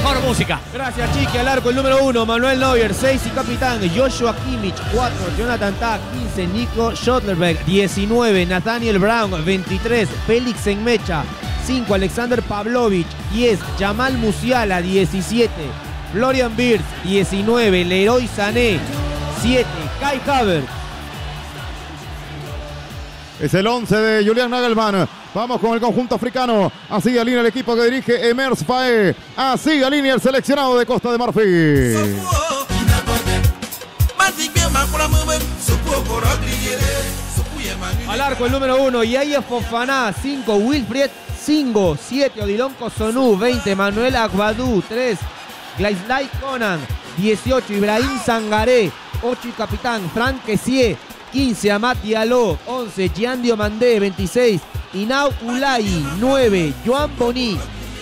mejor música. Gracias, Chiqui. Al arco el número 1, Manuel Neuer. 6 y capitán, Joshua Kimmich. 4, Jonathan Tah. 15, Nico Schlotterbeck. 19, Nathaniel Brown. 23, Félix Enmecha. 5, Alexander Pavlovich. 10, Jamal Musiala. 17, Florian Wirtz. 19, Leroy Sané. 7, Kai Havertz. Es el 11 de Julian Nagelsmann. Vamos con el conjunto africano. Así alinea el equipo que dirige Emers Faé. Así alinea el seleccionado de Costa de Marfil. Al arco el número 1, Yaya Fofana. 5, Wilfried Singo. 7, Odilon Cossonu. 20, Manuel Agbadou. 3, Glaislay Conan. 18, Ibrahim Sangaré. 8 y capitán, Franck Kessié. 15, Amad Diallo. 11, Gian Diomandé. 26, Inau Ulai. 9, Joan Boni.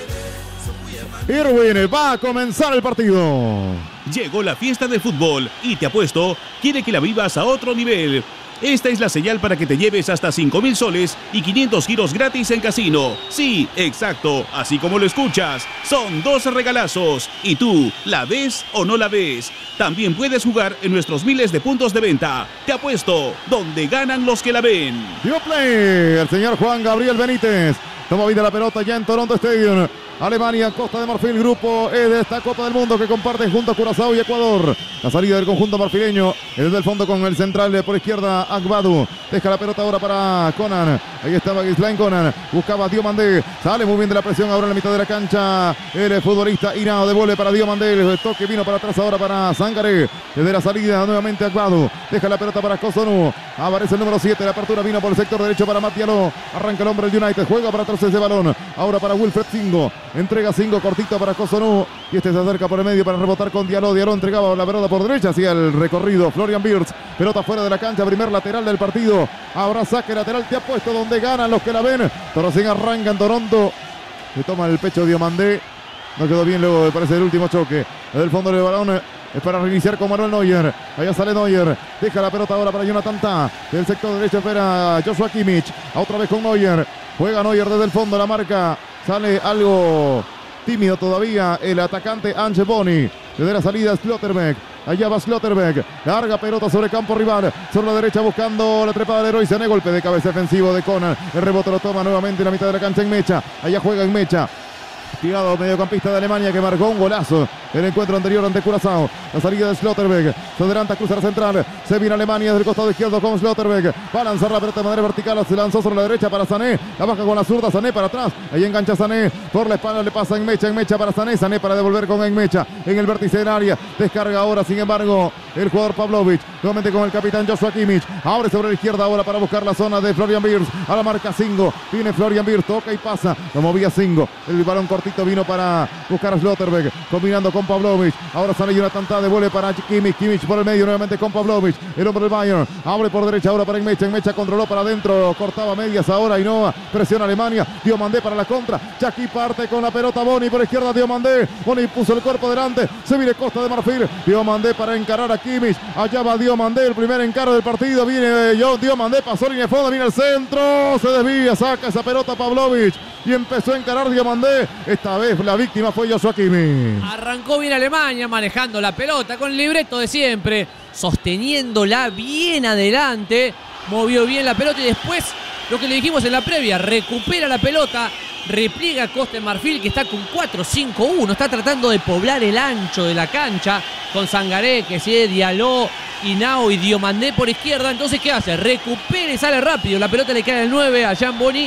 Irwin, va a comenzar el partido. Llegó la fiesta del fútbol y te apuesto, quiere que la vivas a otro nivel. Esta es la señal para que te lleves hasta 5,000 soles y 500 giros gratis en casino. Sí, exacto, así como lo escuchas. Son 2 regalazos. ¿Y tú, la ves o no la ves? También puedes jugar en nuestros miles de puntos de venta. Te apuesto, donde ganan los que la ven. Dio play el señor Juan Gabriel Benítez. Toma vida la pelota ya en Toronto Stadium. Alemania, Costa de Marfil, grupo E de esta Copa del Mundo que comparten junto a Curazao y Ecuador. La salida del conjunto marfileño desde el fondo con el central por izquierda, Agbadou. Deja la pelota ahora para Conan. Ahí estaba Ghislain Conan. Buscaba a Diomandé. Sale muy bien de la presión ahora en la mitad de la cancha. El futbolista Hinao devuelve para Diomandé. El toque vino para atrás ahora para Sangaré. Desde la salida nuevamente Agbadou. Deja la pelota para Cossonu. Aparece el número 7. La apertura vino por el sector derecho para Matialó. Arranca el hombre del United. Juega para atrás ese balón. Ahora para Wilfried Singo. Entrega Singo cortito para Cossonu. Y este se acerca por el medio para rebotar con Diallo. Diallo entregaba la pelota por derecha. Hacía el recorrido Florian Wirtz. Pelota fuera de la cancha. Primer lateral del partido. Habrá saque lateral. Te ha puesto donde ganan los que la ven. Torosín arranca en Toronto. Le toma el pecho Diomandé. No quedó bien luego, me parece, el último choque. Desde el fondo del balón es para reiniciar con Manuel Neuer. Allá sale Neuer. Deja la pelota ahora para Jonathan Tah. Del sector derecho espera Joshua Kimmich. Otra vez con Neuer. Juega Neuer desde el fondo. La marca. Sale algo tímido todavía el atacante Ange Boni. Desde la salida Schlotterbeck. Allá va Schlotterbeck. Larga pelota sobre campo rival. Sobre la derecha buscando la trepada de Leroy Sané. Golpe de cabeza defensivo de Conan. El rebote lo toma nuevamente en la mitad de la cancha Enmecha. Allá juega Enmecha. Tirado mediocampista de Alemania que marcó un golazo en el encuentro anterior ante Curazao. La salida de Schlotterbeck. Se adelanta, cruza la central. Se viene Alemania desde el costado izquierdo con Schlotterbeck. Va a lanzar la pelota de manera vertical. Se lanzó sobre la derecha para Sané. La baja con la zurda. Sané para atrás. Ahí engancha Sané. Por la espalda le pasa Enmecha. Enmecha para Sané. Sané para devolver con Enmecha. En el vértice del área. Descarga ahora, sin embargo, el jugador Pavlovich. Nuevamente con el capitán Joshua Kimmich. Abre sobre la izquierda ahora para buscar la zona de Florian Wirtz. A la marca Singo. Viene Florian Wirtz. Toca y pasa. Lo movía Singo. El balón cortito vino para buscar a Schlotterbeck, combinando con Pavlovich. Ahora sale Jonathan Tah, devuelve para Kimmich. Kimmich por el medio, nuevamente con Pavlovich. El hombre del Bayern, abre por derecha ahora para Enmecha. Enmecha controló para adentro, cortaba medias ahora y no. Presiona Alemania. Diomandé para la contra. Chucky parte con la pelota. Boni por izquierda. Diomandé. Boni puso el cuerpo delante. Se viene Costa de Marfil. Diomandé para encarar a Kimmich. Allá va Diomandé, el primer encaro del partido. Viene Diomandé, pasó línea de fondo, viene el centro. Se desvía, saca esa pelota Pavlovich. Y empezó a encarar Diomandé. Esta vez la víctima fue Joshua Kimmich. Arrancó bien Alemania, manejando la pelota con el libreto de siempre, sosteniéndola bien adelante, movió bien la pelota y después, lo que le dijimos en la previa, recupera la pelota, repliega Costa de Marfil que está con 4-5-1, está tratando de poblar el ancho de la cancha con Sangaré, Kessié, Diallo, Hinao y Diomandé por izquierda. Entonces, ¿qué hace? Recupera y sale rápido, la pelota le cae al 9 a Jean Boni.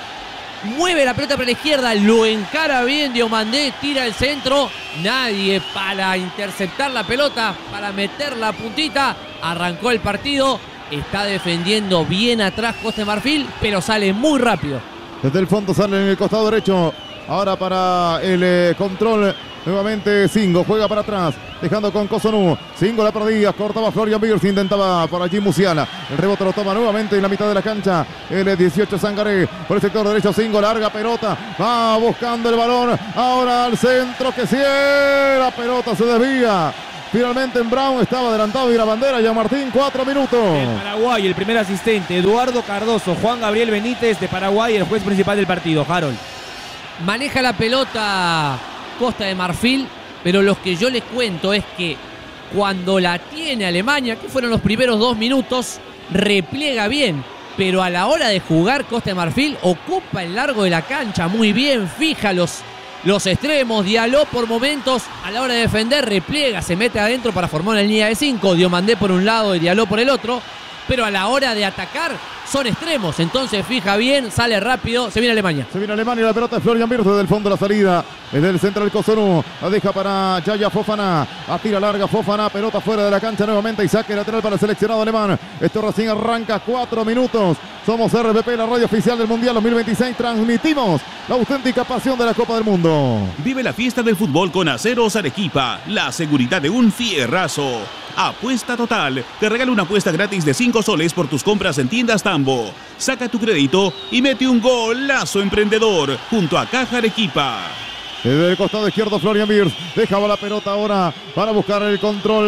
Mueve la pelota para la izquierda, lo encara bien Diomandé, tira el centro, nadie para interceptar la pelota, para meter la puntita. Arrancó el partido, está defendiendo bien atrás Costa de Marfil, pero sale muy rápido. Desde el fondo sale en el costado derecho, ahora para el control. Nuevamente Singo juega para atrás, dejando con Cossonu. Singo la perdía, cortaba Florian Wirtz, intentaba por allí Musiala. El rebote lo toma nuevamente en la mitad de la cancha. El 18 Sangaré, por el sector derecho Singo, larga pelota. Va buscando el balón, ahora al centro que cierra. La pelota se desvía. Finalmente en Brown estaba adelantado y la bandera ya Martín, 4 minutos. En Paraguay, el primer asistente, Eduardo Cardoso. Juan Gabriel Benítez de Paraguay, el juez principal del partido, Harold. Maneja la pelota Costa de Marfil, pero lo que yo les cuento es que cuando la tiene Alemania, que fueron los primeros 2 minutos, repliega bien, pero a la hora de jugar Costa de Marfil ocupa el largo de la cancha muy bien, fija los extremos, Diallo por momentos a la hora de defender, repliega, se mete adentro para formar una línea de 5, Diomandé por un lado y Diallo por el otro, pero a la hora de atacar son extremos, entonces fija bien, sale rápido, se viene Alemania. Se viene Alemania, la pelota de Florian Wirtz desde el fondo de la salida, desde el centro del Cotonou, la deja para Yaya Fofana, a tira larga Fofana, pelota fuera de la cancha nuevamente y saque lateral para el seleccionado alemán. Esto recién arranca, 4 minutos. Somos RPP, la radio oficial del Mundial 2026, transmitimos la auténtica pasión de la Copa del Mundo. Vive la fiesta del fútbol con Aceros Arequipa, la seguridad de un fierrazo. Apuesta Total, te regala una apuesta gratis de 5 soles por tus compras en tiendas Tambo. Saca tu crédito y mete un golazo emprendedor junto a Caja Arequipa. Desde el costado izquierdo Florian Wirtz, dejaba la pelota ahora para buscar el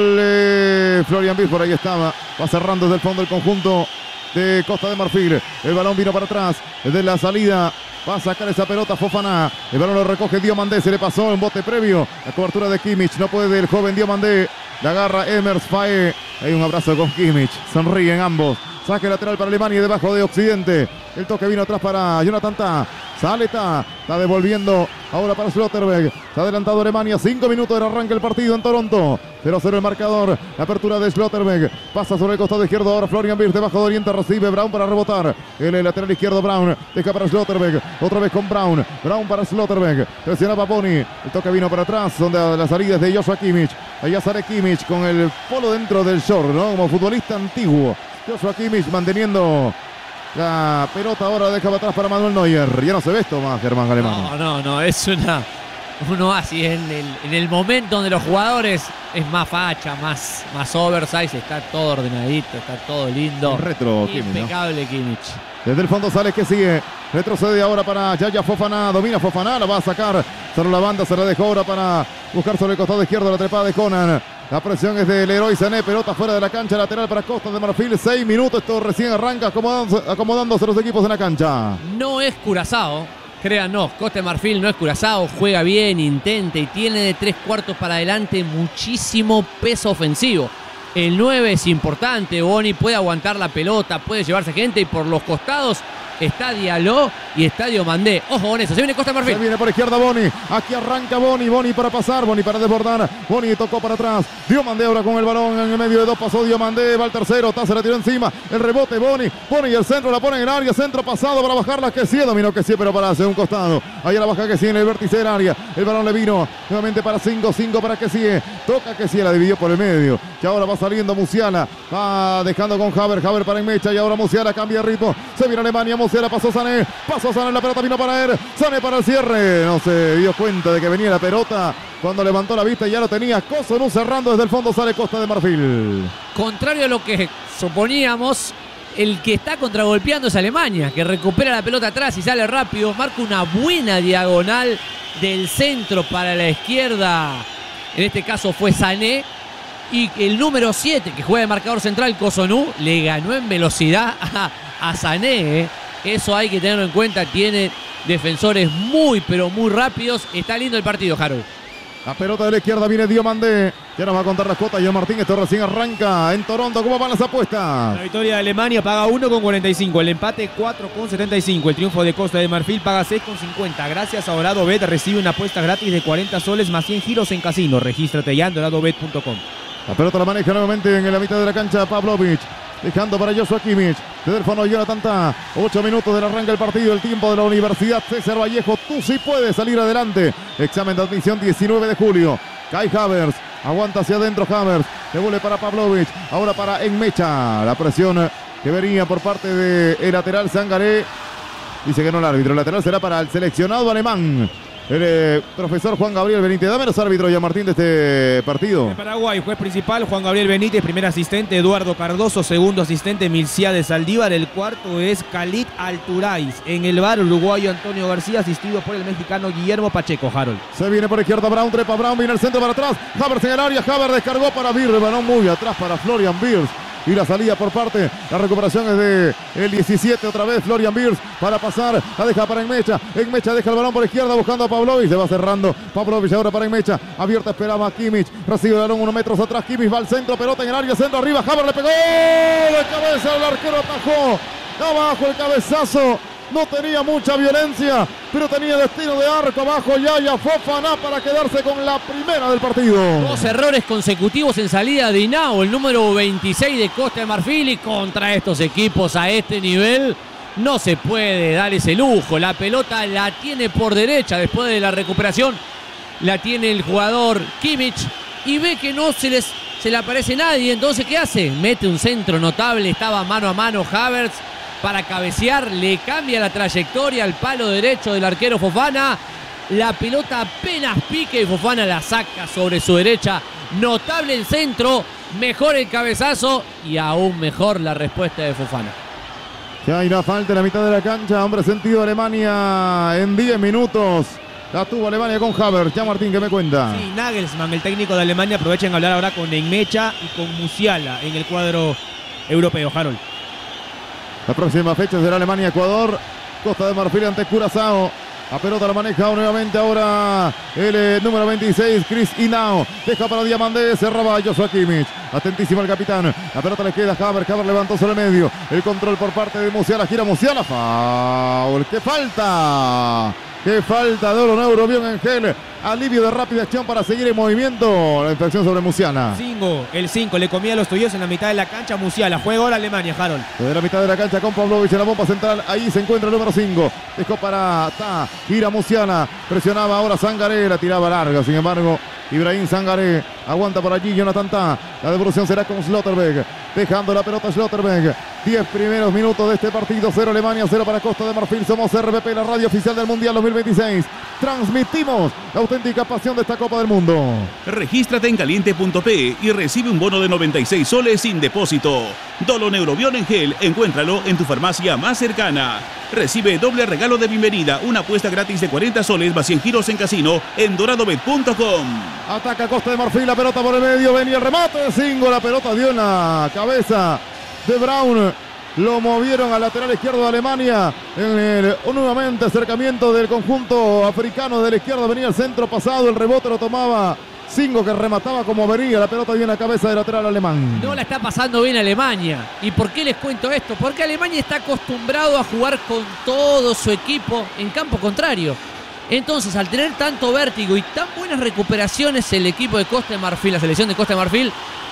control. Florian Wirtz por ahí estaba, va cerrando desde el fondo el conjunto de Costa de Marfil. El balón vino para atrás, desde la salida va a sacar esa pelota Fofana. El balón lo recoge Diomandé, se le pasó un bote previo. La cobertura de Kimmich, no puede el joven Diomandé. La agarra Emers Faé. Hay un abrazo con Kimmich, sonríen ambos. Saque lateral para Alemania debajo de Occidente. El toque vino atrás para Jonathan Tah. Sale Tah, está devolviendo ahora para Schlotterbeck. Se ha adelantado Alemania, 5 minutos del arranque del partido en Toronto. 0-0 el marcador. La apertura de Schlotterbeck. Pasa sobre el costado izquierdo ahora Florian Wirtz. Debajo de Oriente recibe Brown para rebotar. El lateral izquierdo Brown. Deja para Schlotterbeck. Otra vez con Brown. Brown para Schlotterbeck. Presionaba Boni. El toque vino para atrás. Donde las salidas de Joshua Kimmich. Allá sale Kimmich con el polo dentro del short, ¿no? Como futbolista antiguo. Joshua Kimmich manteniendo la pelota, ahora deja para atrás para Manuel Neuer. Ya no se ve esto más, Germán Alemán. No, es un oasis en el momento donde los jugadores es más facha, más oversize, está todo ordenadito, está todo lindo. Retro Kimmich, impecable, ¿no? Kimmich. Desde el fondo sale que sigue. Retrocede ahora para Yaya Fofana. Domina Fofana, la va a sacar. Solo la banda se la dejó ahora para buscar sobre el costado izquierdo la trepada de Conan. La presión es del Leroy Sané, pelota fuera de la cancha, lateral para Costa de Marfil, 6 minutos, esto recién arranca acomodándose los equipos en la cancha. No es Curazao, créanos, Costa de Marfil no es Curazao, juega bien, intenta y tiene de 3/4 para adelante muchísimo peso ofensivo. El 9 es importante, Boni puede aguantar la pelota, puede llevarse gente y por los costados está Diallo y está Diomandé. Ojo con eso, se viene Costa de Marfil. Se viene por izquierda Boni, aquí arranca Boni para pasar, Boni para desbordar, Boni tocó para atrás, Diomandé ahora con el balón en el medio de 2, pasó Diomandé, va el tercero, se la tiró encima, el rebote Boni y el centro la pone en el área, centro pasado para bajarla, que sí, dominó que sí, pero para hacer un costado, ahí la baja que sí en el vértice del área, el balón le vino nuevamente para 5 para que sí, toca que sí, la dividió por el medio, y ahora va saliendo Musiala, va dejando con Haver para Enmecha y ahora Musiala cambia de ritmo, se viene Alemania, Musiala pasó Sané, la pelota vino para él, Sané para el cierre, no se dio cuenta de que venía la pelota cuando levantó la vista y ya lo tenía, Cotonou cerrando desde el fondo, sale Costa de Marfil. Contrario a lo que suponíamos, el que está contragolpeando es Alemania, que recupera la pelota atrás y sale rápido, marca una buena diagonal del centro para la izquierda, en este caso fue Sané, y el número 7 que juega de marcador central, Cotonou, le ganó en velocidad a Sané, Eso hay que tenerlo en cuenta, tiene defensores pero muy rápidos. Está lindo el partido, Harold. La pelota de la izquierda viene Diomandé. Ya nos va a contar las cuotas. John Martín, esto recién arranca en Toronto. ¿Cómo van las apuestas? La victoria de Alemania paga 1,45. El empate 4,75. El triunfo de Costa de Marfil paga 6,50. Gracias a DoradoBet recibe una apuesta gratis de 40 soles más 100 giros en casino. Regístrate ya en doradobet.com. La pelota la maneja nuevamente en la mitad de la cancha Pavlovic. Dejando para Joshua Kimmich. Desde el fondo Jonathan Tah. 8 minutos del arranque del partido. El tiempo de la Universidad César Vallejo. Tú sí puedes salir adelante. Examen de admisión 19 de julio. Kai Havertz. Aguanta hacia adentro Havertz. Devuelve para Pavlovic. Ahora para Enmecha. La presión que venía por parte del lateral Sangaré. Dice que no el árbitro. El lateral será para el seleccionado alemán. El profesor Juan Gabriel Benítez. Dame los árbitros, ya Martín, de este partido. En Paraguay, juez principal Juan Gabriel Benítez, primer asistente Eduardo Cardoso, segundo asistente Milciades Saldívar, el cuarto es Khalid Alturais. En el VAR, uruguayo Antonio García, asistido por el mexicano Guillermo Pacheco. Harold. Se viene por izquierda Brown, trepa Brown, viene el centro para atrás. Havertz en el área, Havertz descargó para Wirtz, balón muy atrás para Florian Wirtz. y la salida por parte. La recuperación es de el 17 otra vez. Florian Wirtz para pasar. La deja para Enmecha. Enmecha deja el balón por izquierda buscando a Pavlovic. Se va cerrando. Pavlovic ahora para Enmecha. Abierta esperaba a Kimmich. Recibe el balón 1 metros atrás. Kimmich va al centro. Pelota en el área. Centro arriba. Havertz le pegó. De cabeza el arquero atajó. Abajo el cabezazo. No tenía mucha violencia, pero tenía destino de arco. Abajo Yaya Fofana para quedarse con la primera del partido. 2 errores consecutivos en salida de Hinao, el número 26 de Costa de Marfil, y contra estos equipos a este nivel no se puede dar ese lujo. La pelota la tiene por derecha después de la recuperación. La tiene el jugador Kimmich y ve que no se le aparece nadie. Entonces, ¿qué hace? Mete un centro notable. Estaba mano a mano Havertz para cabecear, le cambia la trayectoria al palo derecho del arquero Fofana. La pelota apenas pique y Fofana la saca sobre su derecha. Notable el centro, mejor el cabezazo y aún mejor la respuesta de Fofana. Ya hay una falta en la mitad de la cancha. Hombre sentido Alemania en 10 minutos. La tuvo Alemania con Havertz. Ya Martín, ¿qué me cuenta? Sí, Nagelsmann, el técnico de Alemania, aprovecha en hablar ahora con Enmecha y con Musiala en el cuadro europeo, Harold. La próxima fecha será Alemania-Ecuador. Costa de Marfil ante Curazao. La pelota la maneja nuevamente ahora el número 26, Chris Hinao. Deja para Diamandé, cerraba Joshua Kimmich. Atentísimo el capitán. La pelota le queda a Havertz. Havertz levantó sobre el medio. El control por parte de Musiala. Gira Musiala. Foul. ¡Qué falta! ¡Qué falta de Olo Neuro! Vio en gel. Alivio de rápida acción para seguir en movimiento. La infracción sobre Musiala. El 5 le comía a los tuyos en la mitad de la cancha. Musiala. Juega ahora Alemania, Harold. Desde la mitad de la cancha con Pavlovic en la bomba central. Ahí se encuentra el número 5. Dejó para Ta. Gira Musiala. Presionaba ahora Sangaré. La tiraba larga. Sin embargo, Ibrahim Sangaré aguanta por allí Jonathan Ta. La devolución será con Schlotterbeck. Dejando la pelota Schlotterbeck. 10 primeros minutos de este partido. 0 Alemania, 0 para Costa de Marfil. Somos RPP, la radio oficial del Mundial 2026. Transmitimos la auténtica pasión de esta Copa del Mundo. Regístrate en caliente.p y recibe un bono de 96 soles sin depósito. Dolo Neurobión en gel, encuéntralo en tu farmacia más cercana. Recibe doble regalo de bienvenida, una apuesta gratis de 40 soles más 100 giros en casino en doradobet.com. Ataca Costa de Marfil, la pelota por el medio, venía el remate de Singo, la pelota dio en la cabeza de Braun. Lo movieron al lateral izquierdo de Alemania. En el nuevamente acercamiento del conjunto africano de la izquierda. Venía el centro pasado. El rebote lo tomaba Singo, que remataba como venía. La pelota dio en la cabeza del lateral alemán. No la está pasando bien Alemania. ¿Y por qué les cuento esto? Porque Alemania está acostumbrado a jugar con todo su equipo en campo contrario. Entonces, al tener tanto vértigo y tan buenas recuperaciones, el equipo de Costa de Marfil, la selección de Costa de Marfil,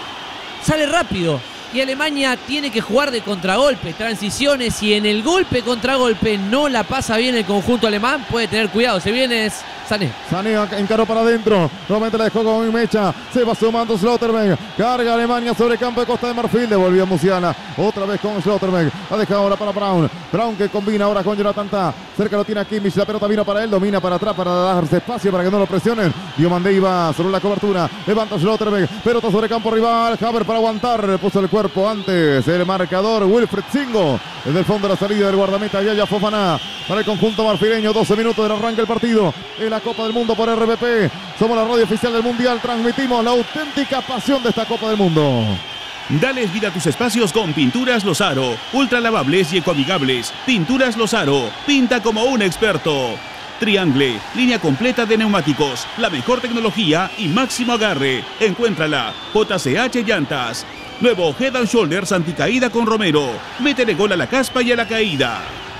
sale rápido. Y Alemania tiene que jugar de contragolpe, transiciones, y en el golpe contragolpe no la pasa bien el conjunto alemán. Puede tener cuidado, se viene Sané. Sané encaró para adentro, nuevamente la dejó con Mecha, se va sumando Schlotterbeck, carga Alemania sobre campo de Costa de Marfil, devolvió a Musiala, otra vez con Schlotterbeck, la deja ahora para Braun, Braun que combina ahora con Jonathan Ta, cerca lo tiene a Kimmich, la pelota vino para él, domina para atrás para darse espacio para que no lo presionen, Diomandé iba sobre la cobertura, levanta Schlotterbeck, pelota sobre campo rival, Havertz para aguantar, puso el cuerpo antes, el marcador Wilfried Singo, desde el fondo de la salida del guardameta Yaya Fofana, para el conjunto marfileño, 12 minutos del arranque del partido, en la Copa del Mundo por RPP, somos la radio oficial del Mundial, transmitimos la auténtica pasión de esta Copa del Mundo. Dales vida a tus espacios con Pinturas Lozaro, ultra lavables y ecoamigables. Pinturas Lozaro, pinta como un experto. Triangle, línea completa de neumáticos, la mejor tecnología y máximo agarre. Encuéntrala, JCH Llantas. Nuevo Head and Shoulders anticaída con Romero. Métele gol a la caspa y a la caída.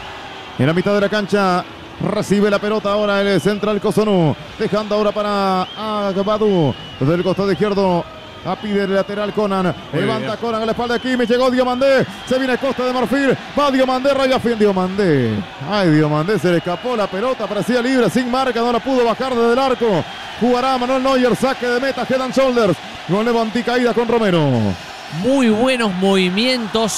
En la mitad de la cancha recibe la pelota ahora el central Cossonú, dejando ahora para Agbadou, desde el costado izquierdo. A pide el lateral Conan, levanta Conan a la espalda de Kimmich, llegó Diomandé, se viene Costa de Marfil, va Diomandé, raya fin Diomandé. Ay, Diomandé, se le escapó la pelota, parecía libre, sin marca, no la pudo bajar desde el arco. Jugará Manuel Neuer, saque de meta, Head and Shoulders, con nuevo anticaída con Romero. Muy buenos movimientos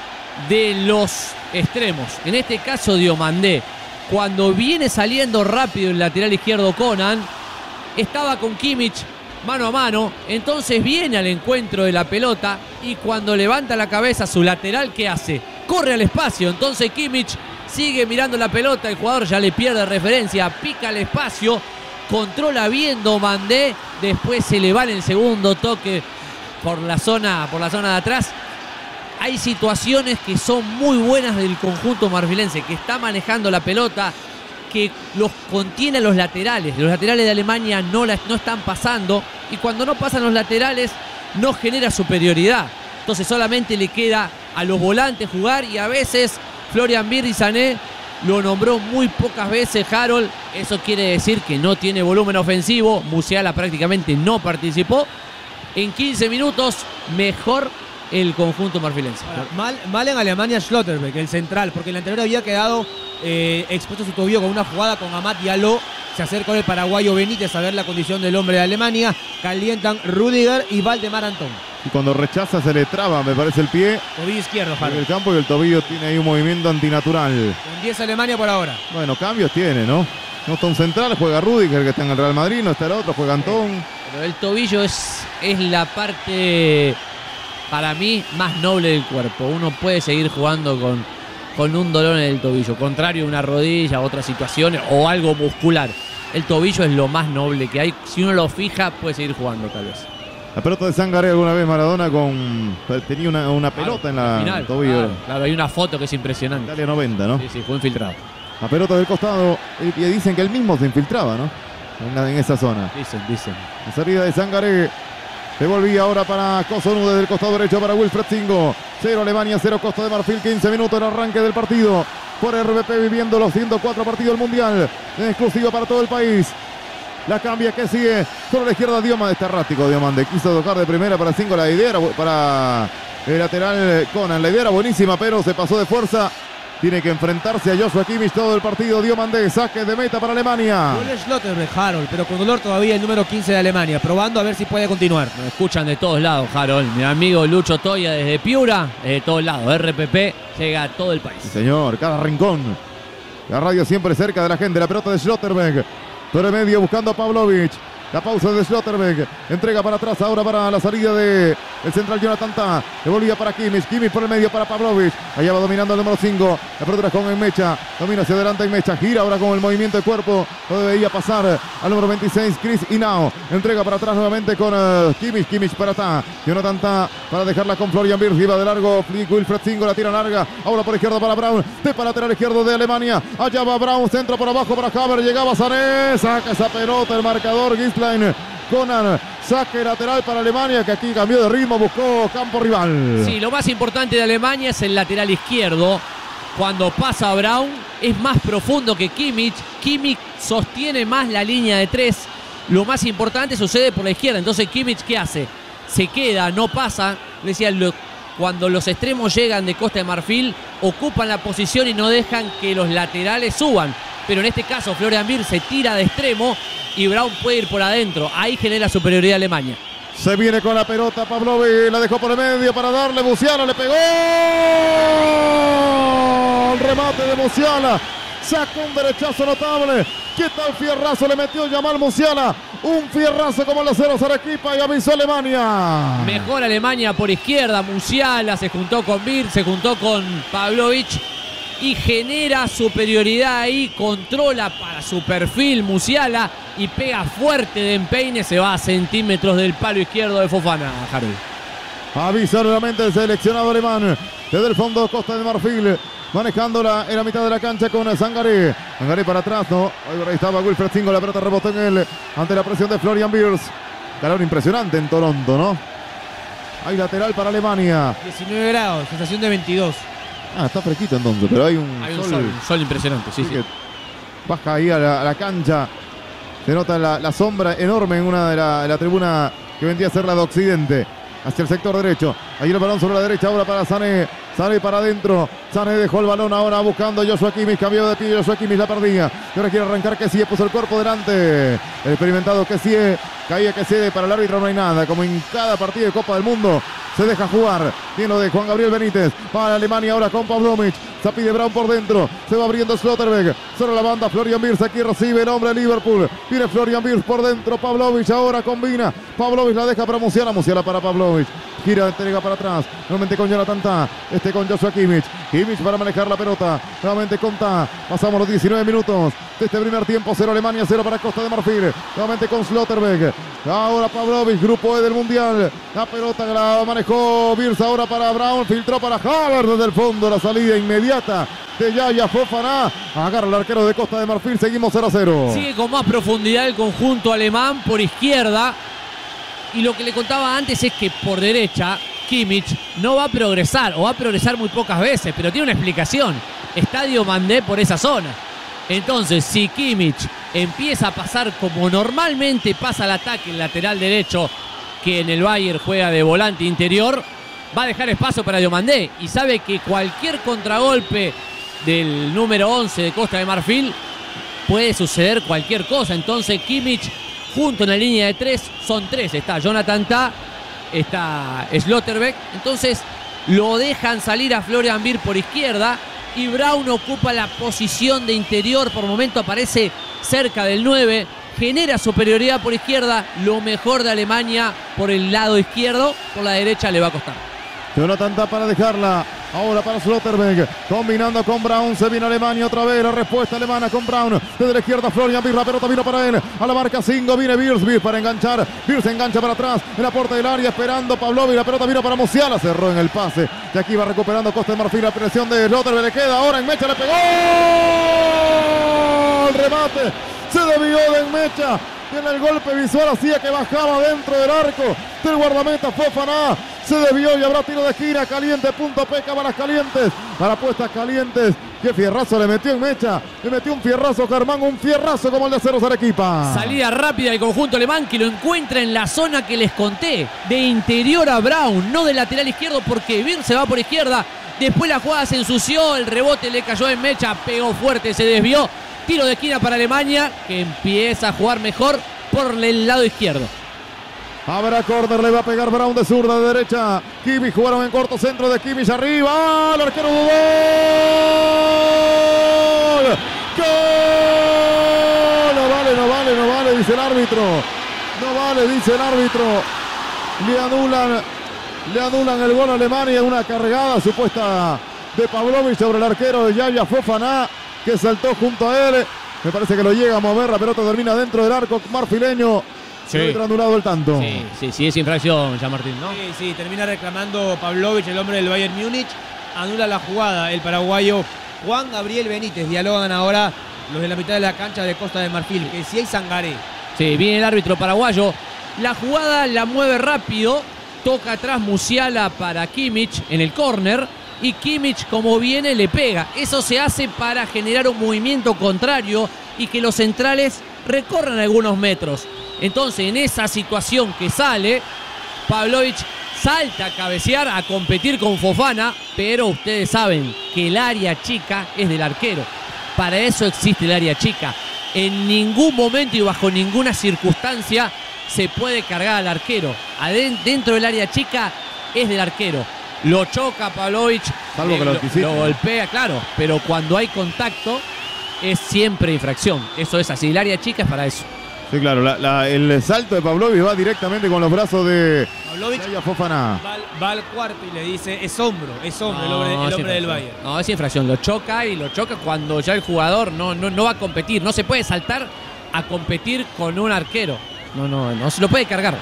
de los extremos, en este caso Diomandé. Cuando viene saliendo rápido el lateral izquierdo Conan, estaba con Kimmich mano a mano, entonces viene al encuentro de la pelota y cuando levanta la cabeza su lateral, ¿qué hace? Corre al espacio, entonces Kimmich sigue mirando la pelota, el jugador ya le pierde referencia, pica al espacio, controla bien Diomandé, después se le va en el segundo toque por la zona de atrás hay situaciones que son muy buenas del conjunto marfilense, que está manejando la pelota, que los contiene a los laterales. Los laterales de Alemania no están pasando, y cuando no pasan los laterales no genera superioridad. Entonces solamente le queda a los volantes jugar, y a veces Florian Wirtz y Sané lo nombró muy pocas veces Harold. Eso quiere decir que no tiene volumen ofensivo. Musiala prácticamente no participó. En 15 minutos mejor el conjunto marfilense. Ahora, mal en Alemania Schlotterbeck, el central, porque el anterior había quedado expuesto a su tobillo con una jugada con Amad Diallo. Se acerca el paraguayo Benítez a ver la condición del hombre de Alemania. Calientan Rüdiger y Valdemar Antón. Y cuando rechaza se le traba, me parece, el pie Tobillo izquierdo, en el Harold. campo, y el tobillo tiene ahí un movimiento antinatural. Con 10 Alemania por ahora. Bueno, cambios tiene, ¿no? No está un central, juega Rüdiger, que está en el Real Madrid, no está el otro, juega Antón. Pero el tobillo es la parte, para mí, más noble del cuerpo. Uno puede seguir jugando con un dolor en el tobillo, contrario a una rodilla, otras situaciones o algo muscular. El tobillo es lo más noble que hay. Si uno lo fija, puede seguir jugando tal vez. La pelota de Sangaré, alguna vez Maradona tenía una pelota en la final, tobillo. claro, hay una foto que es impresionante. Italia 90, ¿no? Sí, fue infiltrado. La pelota del costado, y dicen que él mismo se infiltraba, ¿no? En esa zona. Dicen. La salida de Sangaré. Devolvía ahora para Cossonú desde el costado derecho para Wilfred Singo. 0 Alemania, 0 Costa de Marfil. 15 minutos el arranque del partido. Por RBP, viviendo los 104 partidos del Mundial. En exclusiva para todo el país. La cambia, que sigue sobre la izquierda. Diomande, está errático Diomande. Quiso tocar de primera para Singo. La idea era para el lateral Conan. La idea era buenísima, pero se pasó de fuerza. Tiene que enfrentarse a Joshua Kimmich todo el partido. Diomande, saque de meta para Alemania. Gol de Schlotterbeck, Harold, pero con dolor todavía el número 15 de Alemania. Probando a ver si puede continuar. Nos escuchan de todos lados, Harold. Mi amigo Lucho Toya desde Piura, de todos lados. RPP llega a todo el país. Sí, señor, cada rincón. La radio siempre cerca de la gente. La pelota de Schlotterbeck. Por el medio buscando a Pavlovic. La pausa de Schlotterbeck. Entrega para atrás ahora para la salida de el central Jonathan Tah. Devolvía para Kimmich. Kimmich por el medio para Pavlovic. Allá va dominando el número 5. La apertura con Enmecha. Domina hacia adelante Enmecha. Gira ahora con el movimiento de cuerpo. Lo debería pasar al número 26, Chris Hinao. Entrega para atrás nuevamente con Kimmich. Kimmich para Tah. Jonathan Tah para dejarla con Florian Wirtz. Iba de largo Wilfred Singo. La tira larga. Ahora por izquierda para Braun. Para lateral izquierdo de Alemania. Allá va Braun. Centro por abajo para Havertz. Llegaba Sané. Saca esa pelota el marcador. Gislein. Conan, saque lateral para Alemania, que aquí cambió de ritmo, buscó campo rival. Sí, lo más importante de Alemania es el lateral izquierdo. Cuando pasa Braun es más profundo que Kimmich. Kimmich sostiene más la línea de 3. Lo más importante sucede por la izquierda. Entonces Kimmich, ¿qué hace? Se queda, no pasa. Decía, cuando los extremos llegan de Costa de Marfil, ocupan la posición y no dejan que los laterales suban. Pero en este caso Florian Wirtz se tira de extremo y Braun puede ir por adentro. Ahí genera superioridad Alemania. Se viene con la pelota Pavlovic, la dejó por el medio para darle. Musiala le pegó. El remate de Musiala. Sacó un derechazo notable. ¿Qué tal fierrazo le metió Yamal Musiala? Un fierrazo como los ceros Arequipa, y avisó Alemania. Mejor Alemania por izquierda. Musiala se juntó con Wirtz, se juntó con Pavlovic y genera superioridad ahí. Controla para su perfil Musiala y pega fuerte de empeine. Se va a centímetros del palo izquierdo de Fofana, Harold. Avisa nuevamente el seleccionado alemán. Desde el fondo Costa de Marfil. Manejándola en la mitad de la cancha con Sangaré. Sangaré para atrás, ¿no? Ahí estaba Wilfred Singo, la pelota rebotó en él ante la presión de Florian Wirtz. Calor impresionante en Toronto, ¿no? Hay lateral para Alemania. 19 grados, sensación de 22. Ah, está fresquito entonces, pero hay un sol impresionante, sí. Baja ahí a la cancha. Se nota la sombra enorme en una de la tribuna que vendría a ser la de Occidente. Hacia el sector derecho. Ahí el balón sobre la derecha ahora para Sané. Sané para adentro. Sané dejó el balón ahora buscando a Joshua Kimmich. Cambió de pie. Joshua Kimmich la perdía. Y ahora quiere arrancar Kessie. Puso el cuerpo delante. El experimentado Kessie. Caía Kessie. Para el árbitro no hay nada. Como en cada partido de Copa del Mundo. Se deja jugar. Tiene lo de Juan Gabriel Benítez. Para Alemania ahora con Pavlovic. Se pide Braun por dentro. Se va abriendo Schlotterbeck. Sobre la banda Florian Wirtz. Aquí recibe el hombre de Liverpool. Viene Florian Wirtz por dentro. Pavlovic ahora combina. Pavlovic la deja para Musiala. Musiala para Pavlovic. gira, entrega para atrás, nuevamente con Jonathan Tah, con Joshua Kimmich, para manejar la pelota, nuevamente con Tah, pasamos los 19 minutos de este primer tiempo, 0 Alemania, 0 para Costa de Marfil, nuevamente con Schlotterbeck, ahora Pavlovic, grupo E del Mundial, la pelota que la manejó Wirtz, ahora para Brown, filtró para Havertz desde el fondo, la salida inmediata de Yaya Fofana, agarra el arquero de Costa de Marfil, seguimos 0-0. Sigue con más profundidad el conjunto alemán por izquierda. Y lo que le contaba antes es que por derecha Kimmich no va a progresar, o va a progresar muy pocas veces, pero tiene una explicación. Está Diomandé por esa zona. Entonces, si Kimmich empieza a pasar como normalmente pasa el ataque, el lateral derecho, que en el Bayern juega de volante interior, va a dejar espacio para Diomandé. Y sabe que cualquier contragolpe del número 11 de Costa de Marfil puede suceder cualquier cosa. Entonces Kimmich junto en la línea de 3, son 3, está Jonathan Tah, está Schlotterbeck, entonces lo dejan salir a Florian Wirtz por izquierda y Brown ocupa la posición de interior, por momento aparece cerca del 9, genera superioridad por izquierda, lo mejor de Alemania por el lado izquierdo, por la derecha le va a costar. Jonathan Tah para dejarla, ahora para Schlotterbeck, combinando con Brown, se viene Alemania otra vez, la respuesta alemana con Brown, desde la izquierda Florian Wirtz, la pelota vino para él, a la marca 5, viene Wirtz para enganchar, Wirtz se engancha para atrás, en la puerta del área, esperando Pavlovic, la pelota vino para Musiala, cerró en el pase, y aquí va recuperando Costa de Marfil, la presión de Schlotterbeck, le queda ahora en Mecha, le pegó, el remate, se desvió de Enmecha, tiene el golpe visual, hacía que bajaba dentro del arco del guardameta Fofana, se desvió y habrá tiro de esquina, caliente, punto P, cámaras calientes, para puestas calientes, qué fierrazo le metió en Mecha, le metió un fierrazo Germán, un fierrazo como el de Ceros Arequipa. Salida rápida del conjunto alemán que lo encuentra en la zona que les conté, de interior a Brown, no de lateral izquierdo porque Wirtz se va por izquierda, después la jugada se ensució, el rebote le cayó en Mecha, pegó fuerte, se desvió, tiro de esquina para Alemania que empieza a jugar mejor por el lado izquierdo. Habrá córner, le va a pegar Brown de zurda, de derecha. Kimmich jugaron en corto, centro de Kimmich arriba. ¡Ah! El arquero dudó. ¡Gol! No vale, no vale, no vale, dice el árbitro. No vale, dice el árbitro. Le anulan el gol a Alemania. Una cargada supuesta de Pavlovic sobre el arquero de Yaya Fofana, que saltó junto a él. Me parece que lo llega a mover, la pelota termina dentro del arco marfileño. Sí. Se ha anulado el tanto. Sí, es infracción, ya Martín, ¿no? Sí, termina reclamando Pavlovic, el hombre del Bayern Múnich. Anula la jugada el paraguayo Juan Gabriel Benítez. Dialogan ahora los de la mitad de la cancha de Costa de Marfil, que si hay Sangaré. Sí, viene el árbitro paraguayo. La jugada la mueve rápido. Toca atrás Musiala para Kimmich en el córner. Y Kimmich, como viene, le pega. Eso se hace para generar un movimiento contrario y que los centrales recorran algunos metros. Entonces, en esa situación que sale, Pavlovic salta a cabecear, a competir con Fofana, pero ustedes saben que el área chica es del arquero. Para eso existe el área chica. En ningún momento y bajo ninguna circunstancia se puede cargar al arquero. Dentro del área chica es del arquero. Lo choca Pavlovic, salvo que lo golpea, claro, pero cuando hay contacto es siempre infracción. Eso es así, el área chica es para eso. Sí, claro, el salto de Pavlovic va directamente con los brazos de Pavlovic. Fofana. Va al cuarto y le dice, es hombro el hombre del Bayern. No, es infracción, lo choca cuando ya el jugador no va a competir. No se puede saltar a competir con un arquero. No se lo puede cargar.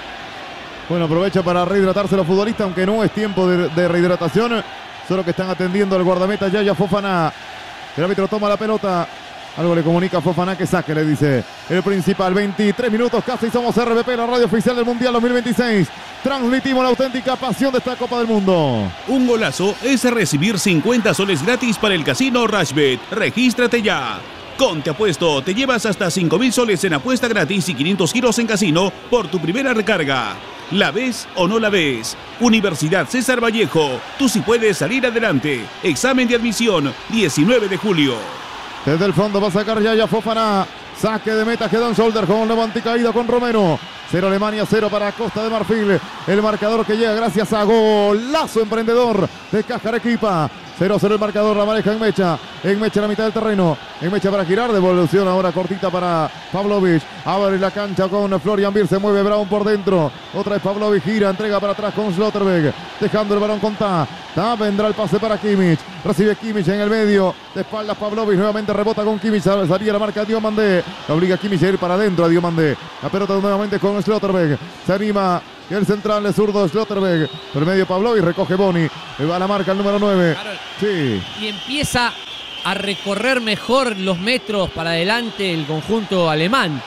Bueno, aprovecha para rehidratarse los futbolistas, aunque no es tiempo de rehidratación. Solo que están atendiendo al guardameta Yaya Fofana. El árbitro toma la pelota. Algo le comunica a Fofana que saque, le dice el principal. 23 minutos casi, somos RPP, la radio oficial del Mundial 2026. Transmitimos la auténtica pasión de esta Copa del Mundo. Un golazo es recibir 50 soles gratis para el casino Rashbet. Regístrate ya. Con Te Apuesto te llevas hasta 5.000 soles en apuesta gratis y 500 giros en casino por tu primera recarga. ¿La ves o no la ves? Universidad César Vallejo. Tú sí puedes salir adelante. Examen de admisión, 19 de julio. Desde el fondo va a sacar Yaya Fofana. Saque de meta, queda en shoulder con levante y caída con Romero. 0 Alemania, 0 para Costa de Marfil. El marcador que llega gracias a golazo emprendedor de Caja Arequipa. 0-0 el marcador, la maneja Enmecha en la mitad del terreno. Enmecha para girar, devolución ahora cortita para Pavlovic. Abre la cancha con Florian Wirtz, se mueve Brown por dentro. Otra vez Pavlovic gira, entrega para atrás con Schlotterbeck, dejando el balón con Ta. Vendrá el pase para Kimmich. Recibe Kimmich en el medio. De espaldas Pavlovic, nuevamente rebota con Kimmich. Salía la marca Diomandé. La obliga a Kimmich a ir para adentro a Diomandé. La pelota nuevamente con Schlotterbeck. Se anima el central de zurdo Schlotterbeck. Por medio Pavlovic, recoge Boni. Va a la marca el número 9. Sí. Y empieza a recorrer mejor los metros para adelante el conjunto alemán.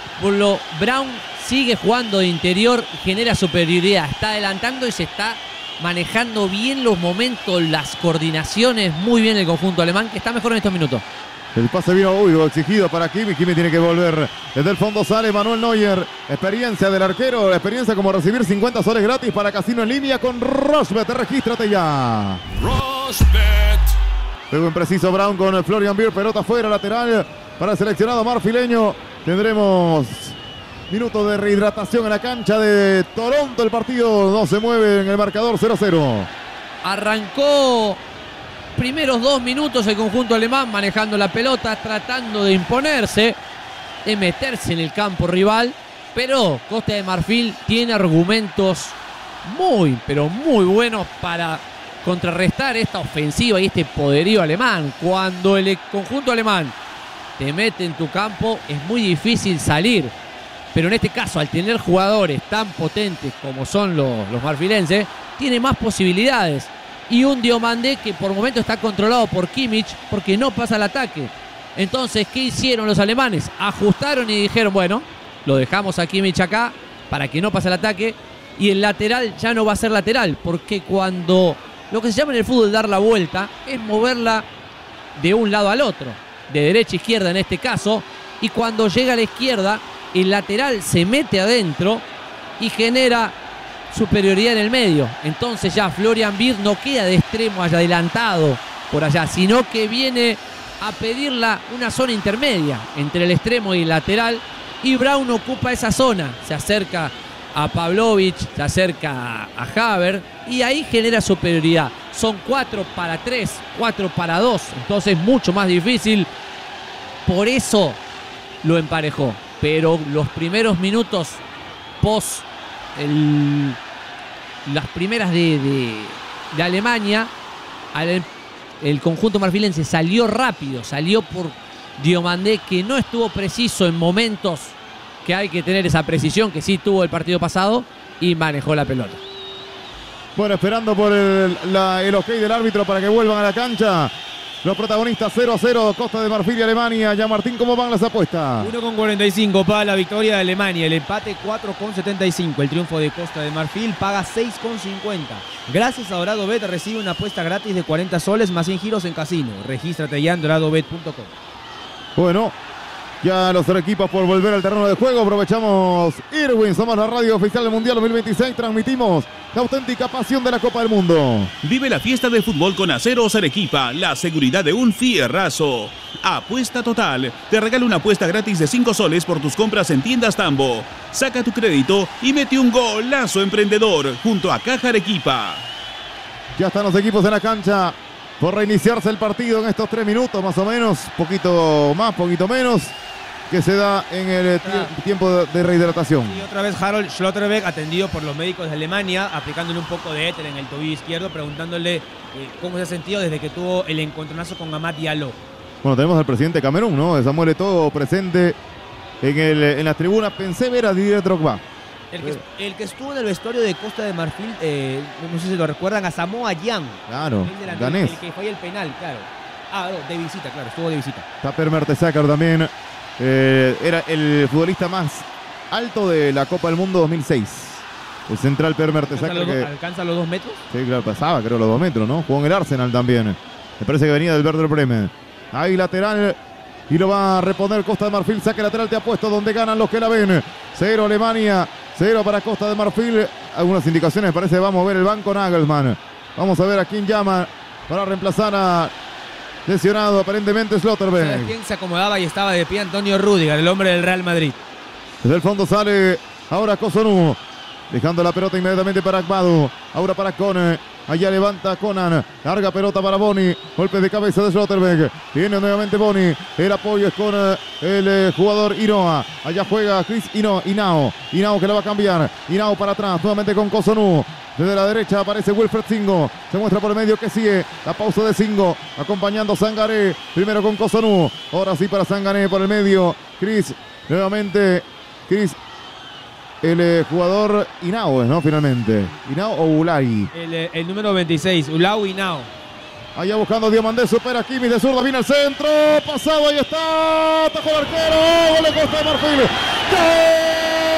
Brown sigue jugando de interior, genera superioridad. Está adelantando y se está manejando bien los momentos, las coordinaciones. Muy bien el conjunto alemán, que está mejor en estos minutos. El pase vino exigido para Kimmich. Kimmich tiene que volver. Desde el fondo sale Manuel Neuer. Experiencia del arquero. Experiencia como recibir 50 soles gratis para casino en línea con Rosbet. Regístrate ya. Rosbet. Luego impreciso Brown con Florian Wirtz. Pelota fuera, lateral para el seleccionado marfileño. Tendremos minutos de rehidratación en la cancha de Toronto. El partido no se mueve en el marcador 0-0. Arrancó primeros 2 minutos el conjunto alemán manejando la pelota, tratando de imponerse, de meterse en el campo rival, pero Costa de Marfil tiene argumentos muy, pero muy buenos para contrarrestar esta ofensiva y este poderío alemán. Cuando el conjunto alemán te mete en tu campo es muy difícil salir, pero en este caso al tener jugadores tan potentes como son los marfilenses, tiene más posibilidades. Y un Diomandé que por momento está controlado por Kimmich porque no pasa el ataque. Entonces, ¿qué hicieron los alemanes? Ajustaron y dijeron, bueno, lo dejamos a Kimmich acá para que no pase el ataque. Y el lateral ya no va a ser lateral, porque cuando lo que se llama en el fútbol dar la vuelta es moverla de un lado al otro, de derecha a izquierda en este caso. Y cuando llega a la izquierda, el lateral se mete adentro y genera superioridad en el medio. Entonces ya Florian Wirtz no queda de extremo adelantado por allá, sino que viene a pedirla una zona intermedia entre el extremo y el lateral, y Brown ocupa esa zona, se acerca a Pavlovic, se acerca a Havertz y ahí genera superioridad. Son 4-3, 4-2, entonces mucho más difícil, por eso lo emparejó. Pero los primeros minutos post las primeras de Alemania, el conjunto marfilense salió rápido, salió por Diomandé, que no estuvo preciso en momentos que hay que tener esa precisión que sí tuvo el partido pasado, y manejó la pelota. Bueno, esperando por el ok del árbitro para que vuelvan a la cancha. Los protagonistas 0-0, Costa de Marfil y Alemania. Ya Martín, ¿cómo van las apuestas? 1,45 paga la victoria de Alemania, el empate 4,75. El triunfo de Costa de Marfil paga 6,50. Gracias a DoradoBet recibe una apuesta gratis de 40 soles más 100 giros en casino. Regístrate ya en doradobet.com. Bueno, ya los equipos por volver al terreno de juego. Aprovechamos Irwin, somos la radio oficial del Mundial 2026. Transmitimos la auténtica pasión de la Copa del Mundo. Vive la fiesta del fútbol con Aceros Arequipa, la seguridad de un fierrazo. Apuesta total. Te regala una apuesta gratis de 5 soles por tus compras en tiendas Tambo. Saca tu crédito y mete un golazo emprendedor junto a Caja Arequipa. Ya están los equipos en la cancha por reiniciarse el partido en estos 3 minutos más o menos. Poquito más, poquito menos, que se da en el tiempo de rehidratación. Y otra vez Harold Schlotterbeck, atendido por los médicos de Alemania, aplicándole un poco de éter en el tobillo izquierdo, preguntándole cómo se ha sentido desde que tuvo el encontronazo con Amad Diallo. Bueno, tenemos al presidente de Camerún, ¿no? Samuel Eto'o presente en la tribuna. Pensé ver a Didier Drogba. El que estuvo en el vestuario de Costa de Marfil, no sé si lo recuerdan, a Samoa Gyan. Claro, ganés. El que fue el penal, claro. Ah, no, de visita, claro, estuvo de visita. Taper Mertesacker también. Era el futbolista más alto de la Copa del Mundo 2006. El central Per Mertesacker. ¿Alcanza los 2 metros? Sí, claro, pasaba, creo, los 2 metros, ¿no? Jugó en el Arsenal también. Me parece que venía del Werder Bremen. Ahí lateral. Y lo va a reponer Costa de Marfil. Saque lateral, te apuesto donde ganan los que la ven. 0 Alemania, 0 para Costa de Marfil. Algunas indicaciones, parece que va a mover el banco Nagelsmann. Vamos a ver a quién llama para reemplazar a lesionado aparentemente Schlotterbeck. ¿Sabes quién se acomodaba y estaba de pie? Antonio Rüdiger, el hombre del Real Madrid. Desde el fondo sale ahora Cossonú, dejando la pelota inmediatamente para Akbadu. Ahora para Kone. Allá levanta Conan. Larga pelota para Boni. Golpe de cabeza de Schlotterbeck. Viene nuevamente Boni. El apoyo es con el jugador Hinoa. Allá juega Chris Hinao. Hinao que la va a cambiar. Hinao para atrás. Nuevamente con Cossonu. Desde la derecha aparece Wilfred Singo. Se muestra por el medio que sigue. La pausa de Singo. Acompañando Sangaré. Primero con Cossonu. Ahora sí para Sangaré por el medio. Chris. Nuevamente. Chris. El jugador Hinao, ¿no? Finalmente. Hinao o Ulay. El número 26. Ulau Hinao. Allá buscando Diomandé. Supera a Kimmich de zurda. Viene al centro. Pasado. Ahí está. Atajó el arquero. Gol de Costa de Marfil. ¡Gol!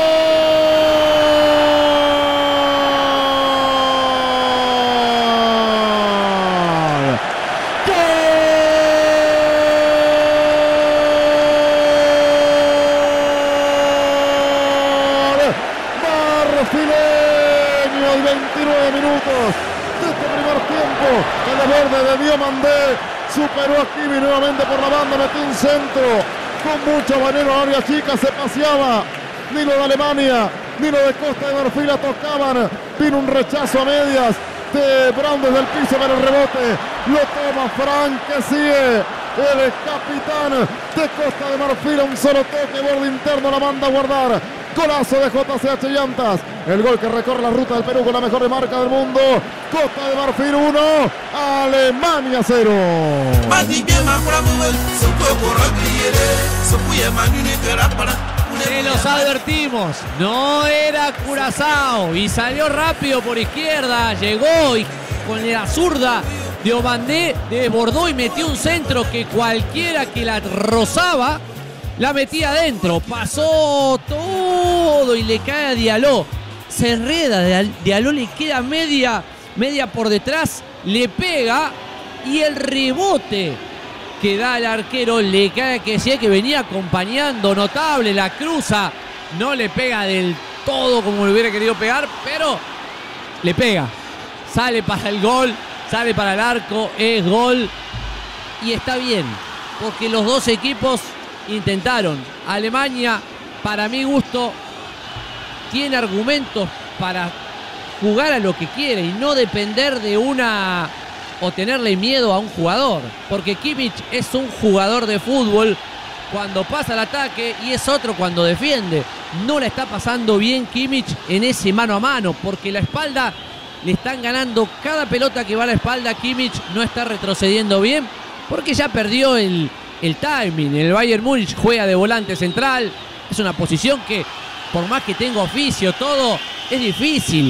Marfileño, y 29 minutos de este primer tiempo. El desborde de Diomandé superó a Kimmich nuevamente por la banda, metió un centro con mucho veneno a área chica, se paseaba. Ni lo de Alemania, ni lo de Costa de Marfil la tocaban. Vino un rechazo a medias de Brown desde el piso, pero el rebote lo toma Frank, que sigue. El capitán de Costa de Marfil, un solo toque, borde interno, la manda a guardar. Golazo de JCH Llantas. El gol que recorre la ruta del Perú con la mejor marca del mundo. Costa de Marfil 1, Alemania 0. Se los advertimos, no era Curazao y salió rápido por izquierda, llegó y con la zurda Diomandé desbordó y metió un centro que cualquiera que la rozaba la metía adentro. Pasó todo y le cae a Diallo. Se enreda, Diallo le queda media por detrás, le pega y el rebote que da el arquero le cae a Kessie, que venía acompañando, notable, la cruza, no le pega del todo como le hubiera querido pegar, pero le pega, sale para el gol, sale para el arco, es gol y está bien, porque los dos equipos intentaron. Alemania, para mi gusto, tiene argumentos para jugar a lo que quiere y no depender de una o tenerle miedo a un jugador, porque Kimmich es un jugador de fútbol cuando pasa el ataque y es otro cuando defiende. No la está pasando bien Kimmich en ese mano a mano, porque la espalda le están ganando cada pelota que va a la espalda. Kimmich no está retrocediendo bien porque ya perdió el timing. El Bayern Múnich juega de volante central, es una posición que por más que tenga oficio todo, es difícil.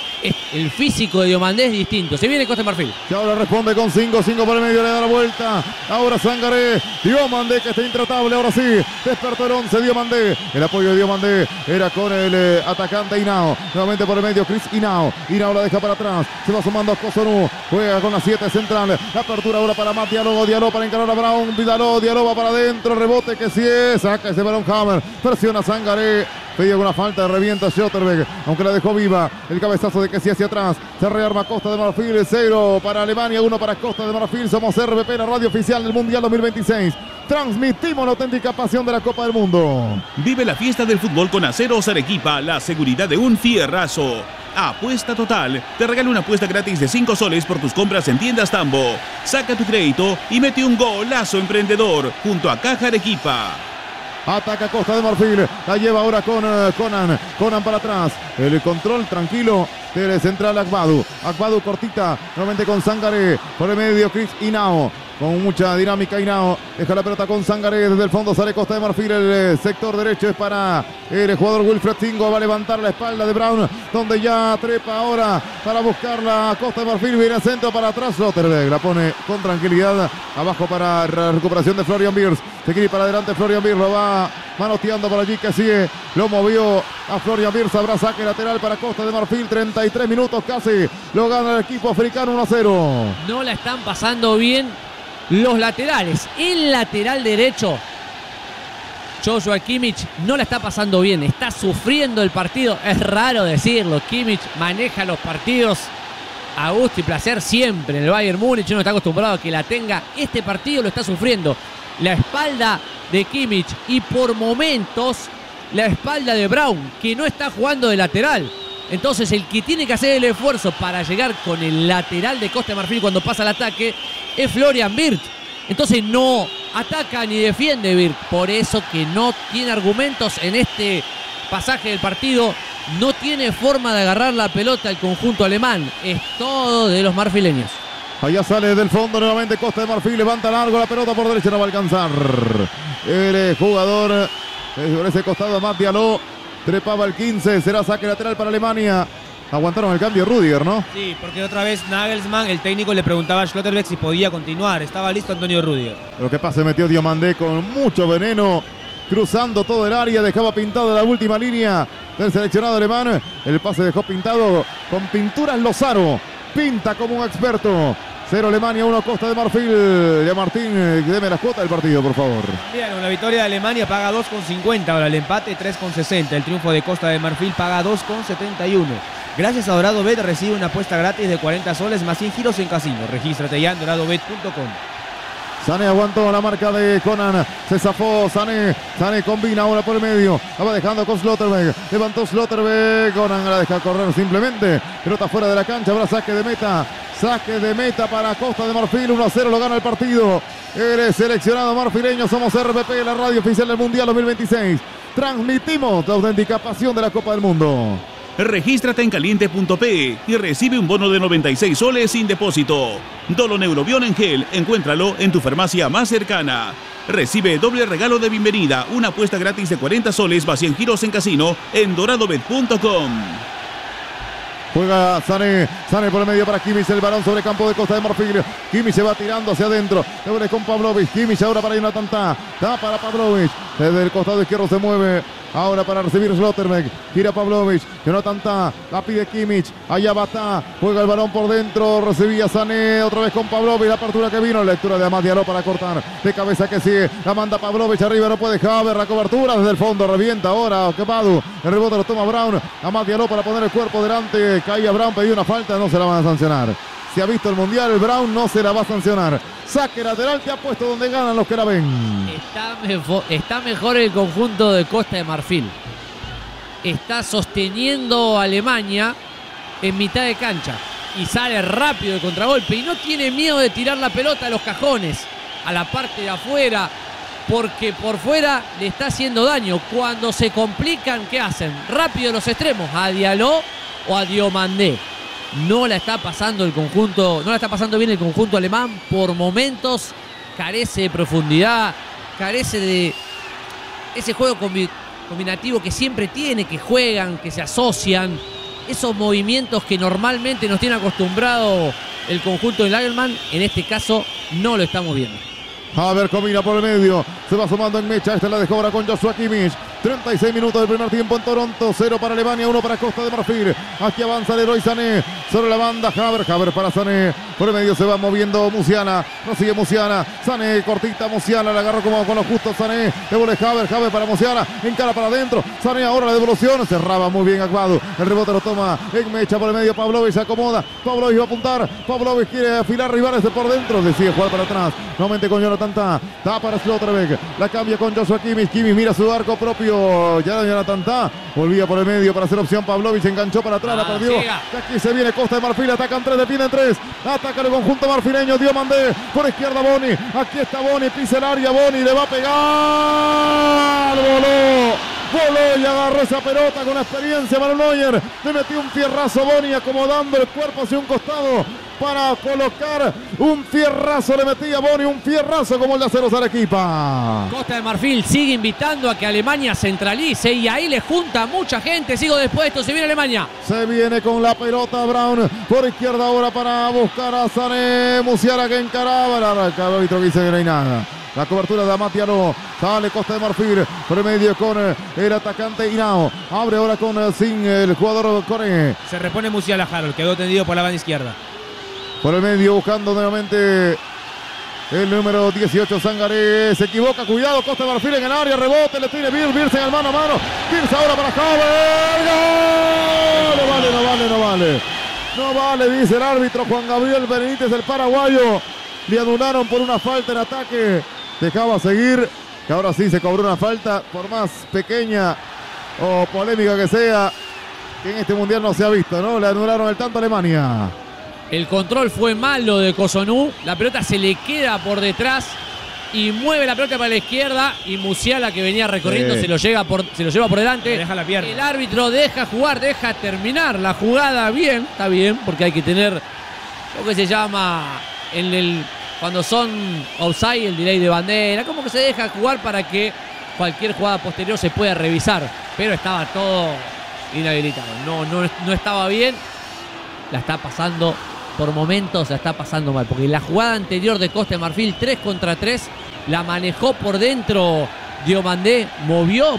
El físico de Diomandé es distinto. Se viene Costa de Marfil. Y ahora responde con 5 por el medio, le da la vuelta. Ahora Sangaré. Diomandé, que está intratable. Ahora sí, despertó el 11. Diomandé. El apoyo de Diomandé era con el atacante Hinao. Nuevamente por el medio, Chris Hinao. Hinao la deja para atrás. Se va sumando a Cossonu. Juega con la 7 central. La apertura ahora para Matt Diallo. Diallo para encarar a Brown. Diallo va para adentro. Rebote que sí es. Saca ese balón Hammer. Presiona Sangaré. Pedía una falta de revienta Schlotterbeck, aunque la dejó viva. El cabezazo de Kessie hacia atrás. Se rearma Costa de Marfil. 0 para Alemania, 1 para Costa de Marfil. Somos RBP, la radio oficial del Mundial 2026. Transmitimos la auténtica pasión de la Copa del Mundo. Vive la fiesta del fútbol con Aceros Arequipa, la seguridad de un fierrazo. Apuesta Total te regala una apuesta gratis de 5 soles por tus compras en tiendas Tambo. Saca tu crédito y mete un golazo emprendedor junto a Caja Arequipa. Ataca Costa de Marfil. La lleva ahora con Conan. Conan para atrás. El control tranquilo del central Akbadu. Akbadu cortita. Nuevamente con Sangaré. Por el medio Chris Hinao. Con mucha dinámica Hinao. Deja la pelota con Sangaré. Desde el fondo sale Costa de Marfil. El sector derecho es para el jugador Wilfred Singo. Va a levantar la espalda de Brown. Donde ya trepa ahora para buscarla. Costa de Marfil. Viene al centro para atrás. Schlotterbeck la pone con tranquilidad. Abajo para la recuperación de Florian Wirtz. Se quiere ir para adelante Florian Wirtz. Lo va manoteando por allí que sigue. Lo movió a Florian Wirtz. Habrá saque lateral para Costa de Marfil. 33 minutos casi. Lo gana el equipo africano 1-0. No la están pasando bien los laterales. El lateral derecho, Joshua Kimmich, no la está pasando bien. Está sufriendo el partido. Es raro decirlo. Kimmich maneja los partidos a gusto y placer siempre en el Bayern Múnich. Uno está acostumbrado a que la tenga. Este partido lo está sufriendo. La espalda de Kimmich y por momentos la espalda de Brown, que no está jugando de lateral. Entonces el que tiene que hacer el esfuerzo para llegar con el lateral de Costa de Marfil cuando pasa el ataque es Florian Wirtz. Entonces no ataca ni defiende Wirtz. Por eso que no tiene argumentos en este pasaje del partido. No tiene forma de agarrar la pelota el conjunto alemán. Es todo de los marfileños. Allá sale del fondo nuevamente Costa de Marfil. Levanta largo la pelota por derecha. No va a alcanzar. El jugador por ese costado, Amad Diallo. Trepaba el 15. Será saque lateral para Alemania. Aguantaron el cambio Rudiger, ¿no? Sí, porque otra vez Nagelsmann, el técnico, le preguntaba a Schlotterbeck si podía continuar. Estaba listo Antonio Rudiger. Lo que pasa, metió Diomandé con mucho veneno, cruzando todo el área, dejaba pintado la última línea del seleccionado alemán. El pase dejó pintado con pinturas Lozaro. Pinta como un experto. 0 Alemania, 1 Costa de Marfil. Ya Martín, deme las cuotas del partido, por favor. Bien, una victoria de Alemania paga 2,50. Ahora el empate 3,60. El triunfo de Costa de Marfil paga 2,71. Gracias a Dorado Bet recibe una apuesta gratis de 40 soles más 100 giros en casino. Regístrate ya en doradobet.com. Sané aguantó la marca de Conan. Se zafó Sané. Sané combina ahora por el medio. La va dejando con Schlotterbeck. Levantó Schlotterbeck. Conan la deja correr simplemente. Pelota fuera de la cancha. Habrá saque de meta. Saque de meta para Costa de Marfil. 1-0 lo gana el partido. Eres seleccionado marfileño. Somos RPP, la radio oficial del Mundial 2026. Transmitimos la auténtica pasión de la Copa del Mundo. Regístrate en caliente.pe y recibe un bono de 96 soles sin depósito. Doloneurobion en gel, encuéntralo en tu farmacia más cercana. Recibe doble regalo de bienvenida, una apuesta gratis de 40 soles más 100 giros en casino en doradobet.com. Juega Sané, Sané por el medio para Kimmich, el balón sobre campo de Costa de Marfil. Kimmich se va tirando hacia adentro, doble con Pavlovic. Kimmich ahora para Jonathan Tah, Tah para Pavlovic. Desde el costado izquierdo se mueve. Ahora para recibir Schlotterbeck. Gira Pavlovic. Jonathan Tah. La pide Kimmich. Allá va Tah. Juega el balón por dentro. Recibía Sané. Otra vez con Pavlovic. La apertura que vino. Lectura de Amad Diallo para cortar. De cabeza que sigue. La manda Pavlovic arriba. No puede Haver. La cobertura desde el fondo. Revienta ahora Kebadu. El rebote lo toma Brown. Amad Diallo para poner el cuerpo delante. Caía Brown. Pidió una falta. No se la van a sancionar. Si ha visto el Mundial, el Brown no se la va a sancionar. Saque lateral que ha puesto donde ganan los que la ven. Está mejor el conjunto de Costa de Marfil. Está sosteniendo a Alemania en mitad de cancha. Y sale rápido de contragolpe. Y no tiene miedo de tirar la pelota a los cajones. A la parte de afuera. Porque por fuera le está haciendo daño. Cuando se complican, ¿qué hacen? Rápido los extremos. A Diallo o a Diomandé. No la está pasando el conjunto, no la está pasando bien el conjunto alemán. Por momentos carece de profundidad, carece de ese juego combinativo que siempre tiene, que juegan, que se asocian. Esos movimientos que normalmente nos tiene acostumbrado el conjunto de Nagelsmann, en este caso no lo estamos viendo. Haver combina por el medio, se va sumando en mecha, esta la dejó ahora con Joshua Kimmich. 36 minutos del primer tiempo en Toronto, 0 para Alemania, 1 para Costa de Marfil. Aquí avanza Leroy Sané, sobre la banda Haver para Sané. Por el medio se va moviendo Musiala, no sigue Musiala. Sané, cortita Musiala, la agarró como con lo justo Sané. Devuelve Haver para Musiala, encara para adentro. Sané ahora la devolución, cerraba muy bien Akbadu. El rebote lo toma en mecha por el medio, Pavlovic se acomoda. Pavlovic va a apuntar, Pavlovic quiere afilar rivales de por dentro, decide jugar para atrás. Nuevamente con Jonathan Tah, Tah para Schlotterbeck, la cambia con Joshua Kimmich. Kimmich mira su arco propio. Ya Jonathan Tah volvía por el medio para hacer opción. Pavlovic se enganchó para atrás, la perdió. Aquí se viene Costa de Marfil, atacan 3, defienden 3. Ataca el conjunto marfileño. Diomandé por izquierda Boni. Aquí está Boni, pisa el área. Boni le va a pegar. Voló y agarró esa pelota con experiencia. Manuel Neuer le metió un fierrazo Boni, acomodando el cuerpo hacia un costado para colocar un fierrazo. Le metía Boni un fierrazo como el de Aceros Arequipa. Costa de Marfil sigue invitando a que Alemania centralice y ahí le junta mucha gente. Sigo dispuesto, se viene Alemania. Se viene con la pelota Brown por izquierda ahora para buscar a Sané. Musiala que encaraba. El árbitro que dice que no hay nada. La cobertura de Amad Diallo. Sale Costa de Marfil por el medio con el atacante Hinao. Abre ahora con Sin, el jugador Coré. Se repone Musiala, Harold. Quedó tendido por la banda izquierda. Por el medio buscando nuevamente el número 18 Sangaré. Se equivoca, cuidado Costa de Marfil en el área. Rebote, le tiene Wirtz en el mano a mano. Wirtz ahora para Haver. ¡Gol! No vale. No vale, dice el árbitro Juan Gabriel Benítez, el paraguayo. Le anularon por una falta en ataque. Dejaba seguir, que ahora sí se cobró una falta, por más pequeña o polémica que sea. que en este mundial no se ha visto, ¿no? Le anularon el tanto a Alemania. El control fue malo de Cossonú. La pelota se le queda por detrás y mueve la pelota para la izquierda. Y Musiala, que venía recorriendo, se lo lleva por delante. Deja la pierna. El árbitro deja jugar, deja terminar la jugada bien. Está bien, porque hay que tener lo que se llama cuando son offside, el delay de bandera. Como que se deja jugar para que cualquier jugada posterior se pueda revisar. Pero estaba todo inhabilitado. No estaba bien. La está pasando por momentos, la está pasando mal. Porque la jugada anterior de Costa de Marfil, 3 contra 3, la manejó por dentro Diomandé, movió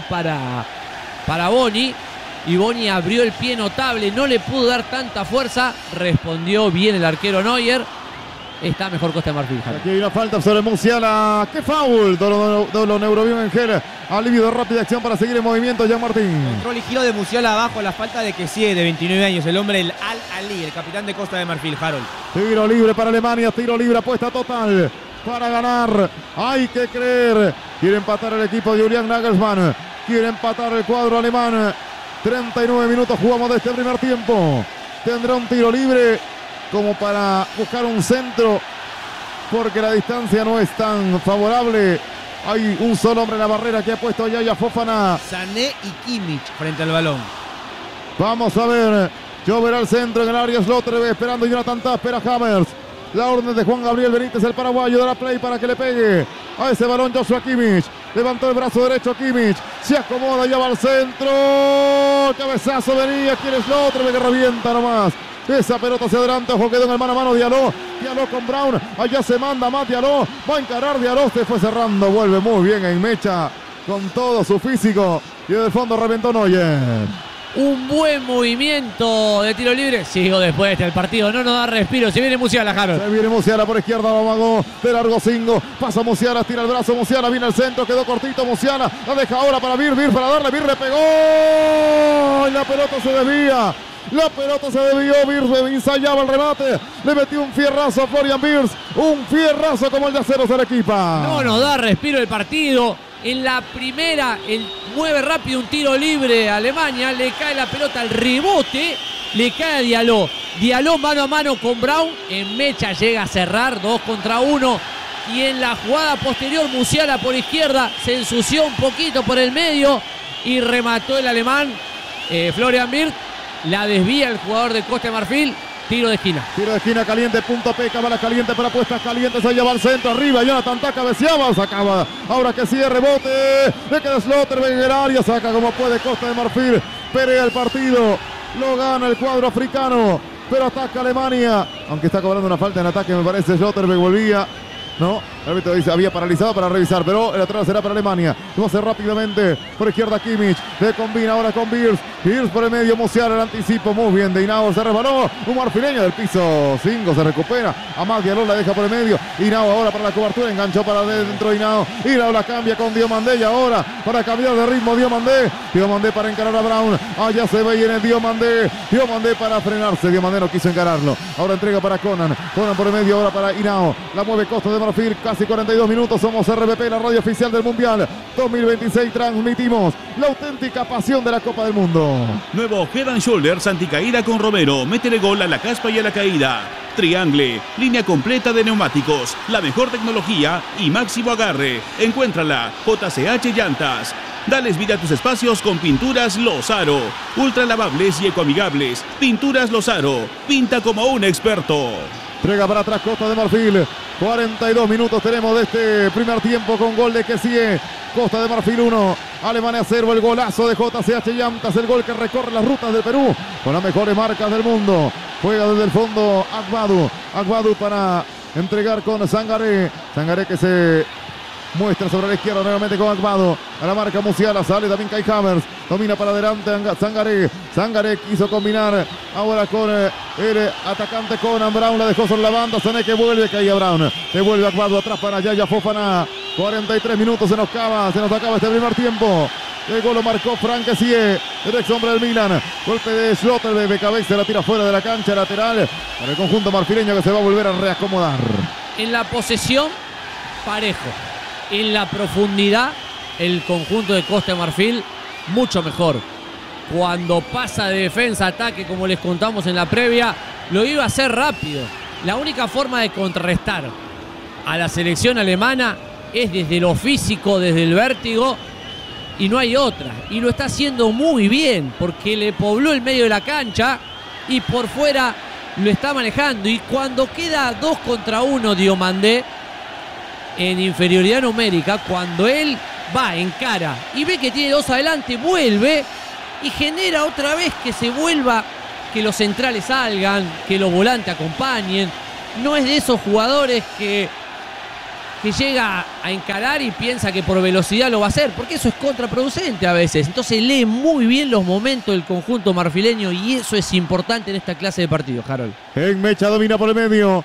para Boni. Y Boni abrió el pie notable, no le pudo dar tanta fuerza. Respondió bien el arquero Neuer. Está mejor Costa de Marfil. Aquí hay una falta sobre Musiala. ¡Qué foul! Dolo Neurobiomengel. Alivio de rápida acción para seguir en movimiento. Jean Martín. Control y giro de Musiala abajo. La falta de Kessie, de 29 años. El hombre, el Al-Ali, el capitán de Costa de Marfil, Harold. Tiro libre para Alemania. Tiro libre, apuesta total para ganar. Hay que creer. Quiere empatar el equipo de Julian Nagelsmann. Quiere empatar el cuadro alemán. 39 minutos jugamos de este primer tiempo. Tendrá un tiro libre como para buscar un centro, porque la distancia no es tan favorable. Hay un solo hombre en la barrera que ha puesto a Yaya Fofana. Sané y Kimmich frente al balón. Vamos a ver. Llover al centro en el área. Slotterbeck esperando. Jonathan Tah, espera Hammers. La orden de Juan Gabriel Benítez, el paraguayo, dará play para que le pegue a ese balón Joshua Kimmich. Levantó el brazo derecho Kimmich. Se acomoda, ya va al centro. Cabezazo venía. Quiere Slotterbeck que revienta nomás. Esa pelota hacia adelante, ojo, quedó en el mano a mano Diallo con Brown, allá se manda más Diallo, va a encarar Diallo, se fue cerrando, vuelve muy bien en mecha, con todo su físico, y de fondo reventó Neuer. Un buen movimiento de tiro libre. Sigo después del partido, no nos da respiro. Se viene Musiala, Harold. Se viene Musiala por izquierda, lo amagó de largo Singo. Pasa Musiala, tira el brazo Musiala, viene al centro, quedó cortito Musiala. La deja ahora para Vir para darle, Vir le pegó. Y la pelota se desvía. La pelota se desvió, Vir ensayaba el remate. Le metió un fierrazo a Florian Wirtz. Un fierrazo como el de Aceros del equipo. No nos da respiro el partido. En la primera, mueve rápido un tiro libre a Alemania. Le cae la pelota al rebote. Le cae a Diallo. Diallo mano a mano con Brown. En mecha llega a cerrar 2 contra 1. Y en la jugada posterior, Musiala por izquierda. Se ensució un poquito por el medio. Y remató el alemán Florian Wirtz. La desvía el jugador de Costa de Marfil. Tiro de esquina. Tiro de esquina caliente, punto P, cámara caliente para puestas calientes. Allá va al centro, arriba. Jonathan Tah cabeceaba, sacaba. Ahora que sigue rebote. Le queda Slotterbeck en el área. Saca como puede Costa de Marfil. Pelea el partido. Lo gana el cuadro africano. Pero ataca Alemania. Aunque está cobrando una falta en ataque, me parece. Slotterbeck volvía. No, el árbitro dice había paralizado para revisar, pero el lateral será para Alemania. Lo hace rápidamente por izquierda Kimmich. Le combina ahora con Wirtz. Wirtz por el medio, Musiala el anticipo. Muy bien de Hinao, se resbaló. Un marfileño del piso. Singo se recupera. Amad Diallo la deja por el medio. Hinao ahora para la cobertura. Enganchó para dentro Hinao. Hinao la cambia con Diomandé. Y ahora para cambiar de ritmo Diomandé. Diomandé para encarar a Brown. Allá se ve en el Diomandé. Diomandé para frenarse. Diomandé no quiso encararlo. Ahora entrega para Conan. Conan por el medio ahora para Hinao. La mueve Costa de Marfil. Casi 42 minutos. Somos RBP, la radio oficial del Mundial 2026. Transmitimos la auténtica pasión de la Copa del Mundo. Nuevo Head and Shoulders anticaída con Romero. Métele gol a la caspa y a la caída. Triangle, línea completa de neumáticos, la mejor tecnología y máximo agarre. Encuéntrala, JCH Llantas. Dales vida a tus espacios con Pinturas Lozaro. Ultra lavables y ecoamigables. Pinturas Lozaro. Pinta como un experto. Entrega para atrás Costa de Marfil. 42 minutos tenemos de este primer tiempo con gol de Kessie. Costa de Marfil 1, Alemania 0. El golazo de JCH Llantas, el gol que recorre las rutas del Perú con las mejores marcas del mundo. Juega desde el fondo Agbadou para entregar con Sangaré. Sangaré que se muestra sobre la izquierda nuevamente con Agbadou. A la marca Musiala, sale también Kai Havertz. Domina para adelante Sangaré. Sangaré quiso combinar ahora con el atacante Conan. Brown la dejó sobre la banda. Sané que vuelve, caía Brown. Devuelve Agbadou atrás para Yaya Fofana. 43 minutos se nos acaba este primer tiempo. El gol lo marcó Franck Kessie, el ex hombre del Milan. Golpe de Slotterbeck de cabeza, la tira fuera de la cancha lateral para el conjunto marfileño que se va a volver a reacomodar. En la posesión, parejo. En la profundidad, el conjunto de Costa de Marfil, mucho mejor. cuando pasa de defensa a ataque, como les contamos en la previa, lo iba a hacer rápido. La única forma de contrarrestar a la selección alemana es desde lo físico, desde el vértigo, y no hay otra. Y lo está haciendo muy bien, porque le pobló el medio de la cancha y por fuera lo está manejando. Y cuando queda 2 contra 1 Diomandé en inferioridad numérica, cuando él va, encara y ve que tiene 2 adelante, vuelve y genera otra vez que se vuelva, que los centrales salgan, que los volantes acompañen. No es de esos jugadores que llega a encarar y piensa que por velocidad lo va a hacer, porque eso es contraproducente a veces. Entonces lee muy bien los momentos del conjunto marfileño y eso es importante en esta clase de partidos, Harold. En Mecha domina por el medio.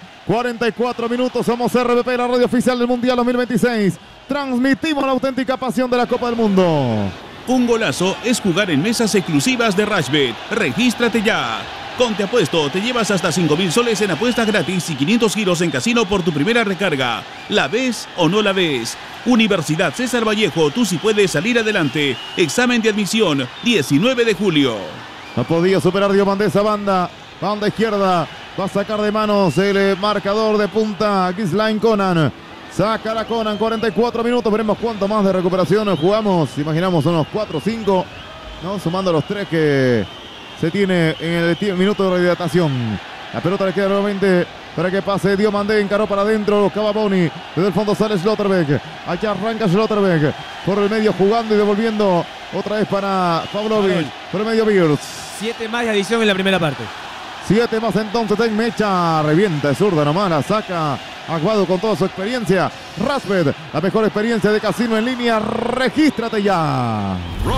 44 minutos, somos RPP, la radio oficial del Mundial 2026. Transmitimos la auténtica pasión de la Copa del Mundo. Un golazo es jugar en mesas exclusivas de Rashbet. Regístrate ya. Con Te Apuesto te llevas hasta 5.000 soles en apuestas gratis y 500 giros en casino por tu primera recarga. ¿La ves o no la ves? Universidad César Vallejo, tú sí puedes salir adelante. Examen de admisión, 19 de julio. No podía superar Diomandé esa banda. Banda izquierda. Va a sacar de manos el marcador de punta Ghislain Conan. Saca la Conan, 44 minutos. Veremos cuánto más de recuperación jugamos. Imaginamos unos 4 o 5, ¿no? Sumando los 3 que se tiene en el minuto de rehidratación. La pelota le queda nuevamente para que pase Diomandé. Encaró para adentro Cavaboni. Desde el fondo sale Schlotterbeck. Allá arranca Schlotterbeck. Por el medio jugando y devolviendo otra vez para Pavlovic. Por el medio Beers. 7 más de adición en la primera parte. 7 más entonces en Mecha. Revienta de zurda nomás. La saca Aguado con toda su experiencia. Rashbet, la mejor experiencia de casino en línea. Regístrate ya.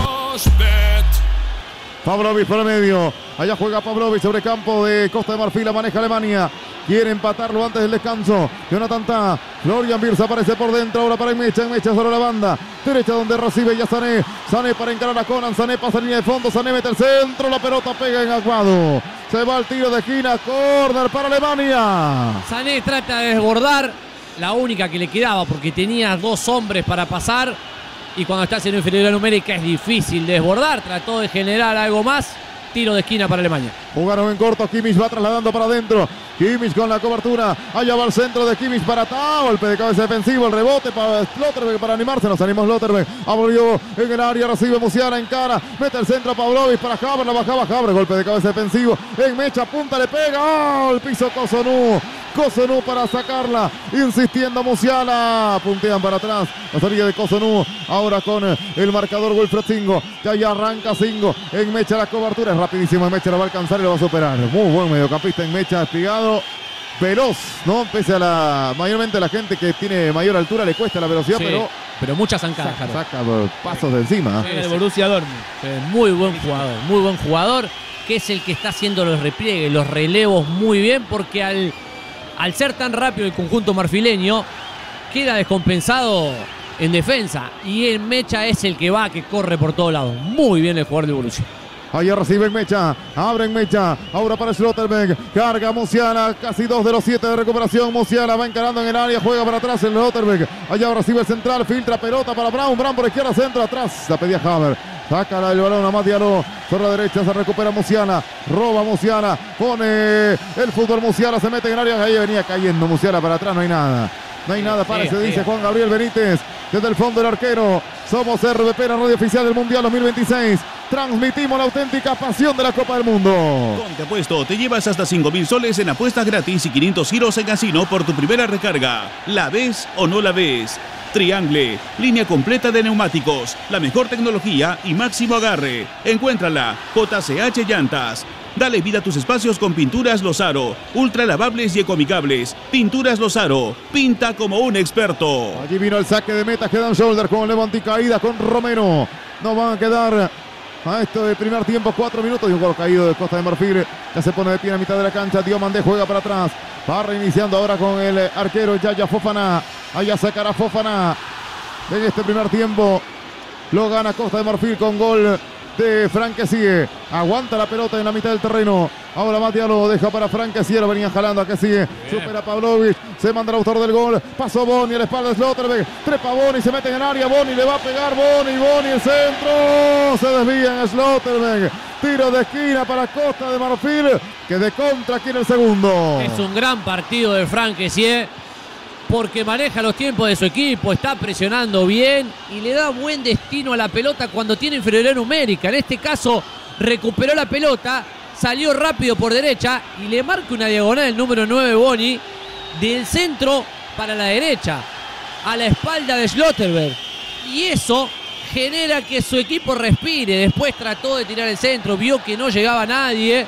Rashbet. Pavlovic por el medio. Allá juega Pavlovic sobre campo de Costa de Marfil. La maneja Alemania. Quiere empatarlo antes del descanso. Jonathan Tah. Florian Wirtz aparece por dentro. Ahora para Mecha. En Mecha sobre la banda derecha donde recibe ya Sané. Sané para encarar a Conan. Sané pasa línea de fondo. Sané mete el centro. La pelota pega en Aguado. Se va el tiro de esquina. Córner para Alemania. Sané trata de desbordar. La única que le quedaba porque tenía 2 hombres para pasar. Y cuando estás en inferioridad numérica es difícil desbordar. Trató de generar algo más. Tiro de esquina para Alemania. Jugaron en corto. Kimmich va trasladando para adentro. Kimmich con la cobertura. Allá va el centro de Kimmich para Tah. Golpe de cabeza defensivo. El rebote para Schlotterbeck para animarse. Nos animó Schlotterbeck. Abrió en el área. Recibe Musiala en cara. Mete el centro a Pavlovic para Haber. La bajaba Haber. Golpe de cabeza defensivo. En Mecha. Punta le pega. ¡Oh! El piso Cossonú. Cossonú para sacarla. Insistiendo Musiala. Puntean para atrás. La salida de Cossonú. Ahora con el marcador Wilfred Singo. Ya arranca Singo. En Mecha la cobertura. Es rapidísimo. En Mecha la va a alcanzar y lo va a superar. Muy buen mediocampista en Mecha. Espigado. Veloz, ¿no? Pese a mayormente la gente que tiene mayor altura le cuesta la velocidad, Sí, pero mucha zancada. saca pasos de encima. Sí, el Borussia Dortmund. Muy buen jugador, que es el que está haciendo los repliegues, los relevos muy bien, porque al ser tan rápido el conjunto marfileño, queda descompensado en defensa. Y el Mecha es el que va, que corre por todos lados. Muy bien el jugador del Borussia. Allá recibe en Mecha, abre en Mecha, ahora para Schlotterbeck, carga Musiala, casi 2 de los 7 de recuperación. Musiala va encarando en el área, juega para atrás el Schlotterbeck. Allá recibe el central, filtra pelota para Brown, Brown por izquierda, centro atrás, la pedía Haber. Saca el balón a Matiaró, por la derecha se recupera Musiala, roba Musiala, pone el fútbol Musiala, se mete en el área, ahí venía cayendo Musiala para atrás, no hay nada. No hay nada para ese, dice Juan Gabriel Benítez, desde el fondo del arquero. Somos RPP, la radio oficial del Mundial 2026. Transmitimos la auténtica pasión de la Copa del Mundo. Con Te Apuesto te llevas hasta 5.000 soles en apuestas gratis y 500 giros en casino por tu primera recarga. ¿La ves o no la ves? Triangle, línea completa de neumáticos, la mejor tecnología y máximo agarre. Encuéntrala, JCH Llantas. Dale vida a tus espacios con Pinturas Lozaro, ultra lavables y ecoamigables. Pinturas Lozaro, pinta como un experto. Allí vino el saque de meta, quedan shoulder con levante y caída con Romero. No van a quedar a esto de primer tiempo 4 minutos y un gol caído de Costa de Marfil. Ya se pone de pie a mitad de la cancha. Diomandé juega para atrás. Va reiniciando ahora con el arquero Yaya Fofana. Allá sacará Fofana. En este primer tiempo lo gana Costa de Marfil con gol de Frank Kessie. Aguanta la pelota en la mitad del terreno. Ahora Matías lo deja para Frank Kessie. Lo venía jalando a Kessie. Supera a Pavlovic. Se manda el autor del gol. Pasó Boni a la espalda de Slotterbeck. Trepa Boni. Se mete en el área. Boni le va a pegar. Boni el centro. Se desvía en Slotterbeck. Tiro de esquina para Costa de Marfil, que de contra quiere el segundo. Es un gran partido de Frank Kessie, porque maneja los tiempos de su equipo, está presionando bien y le da buen destino a la pelota cuando tiene inferioridad numérica. En este caso recuperó la pelota, salió rápido por derecha y le marca una diagonal el número 9 Boni del centro para la derecha, a la espalda de Slotterbeck. Y eso genera que su equipo respire. Después trató de tirar el centro, vio que no llegaba nadie,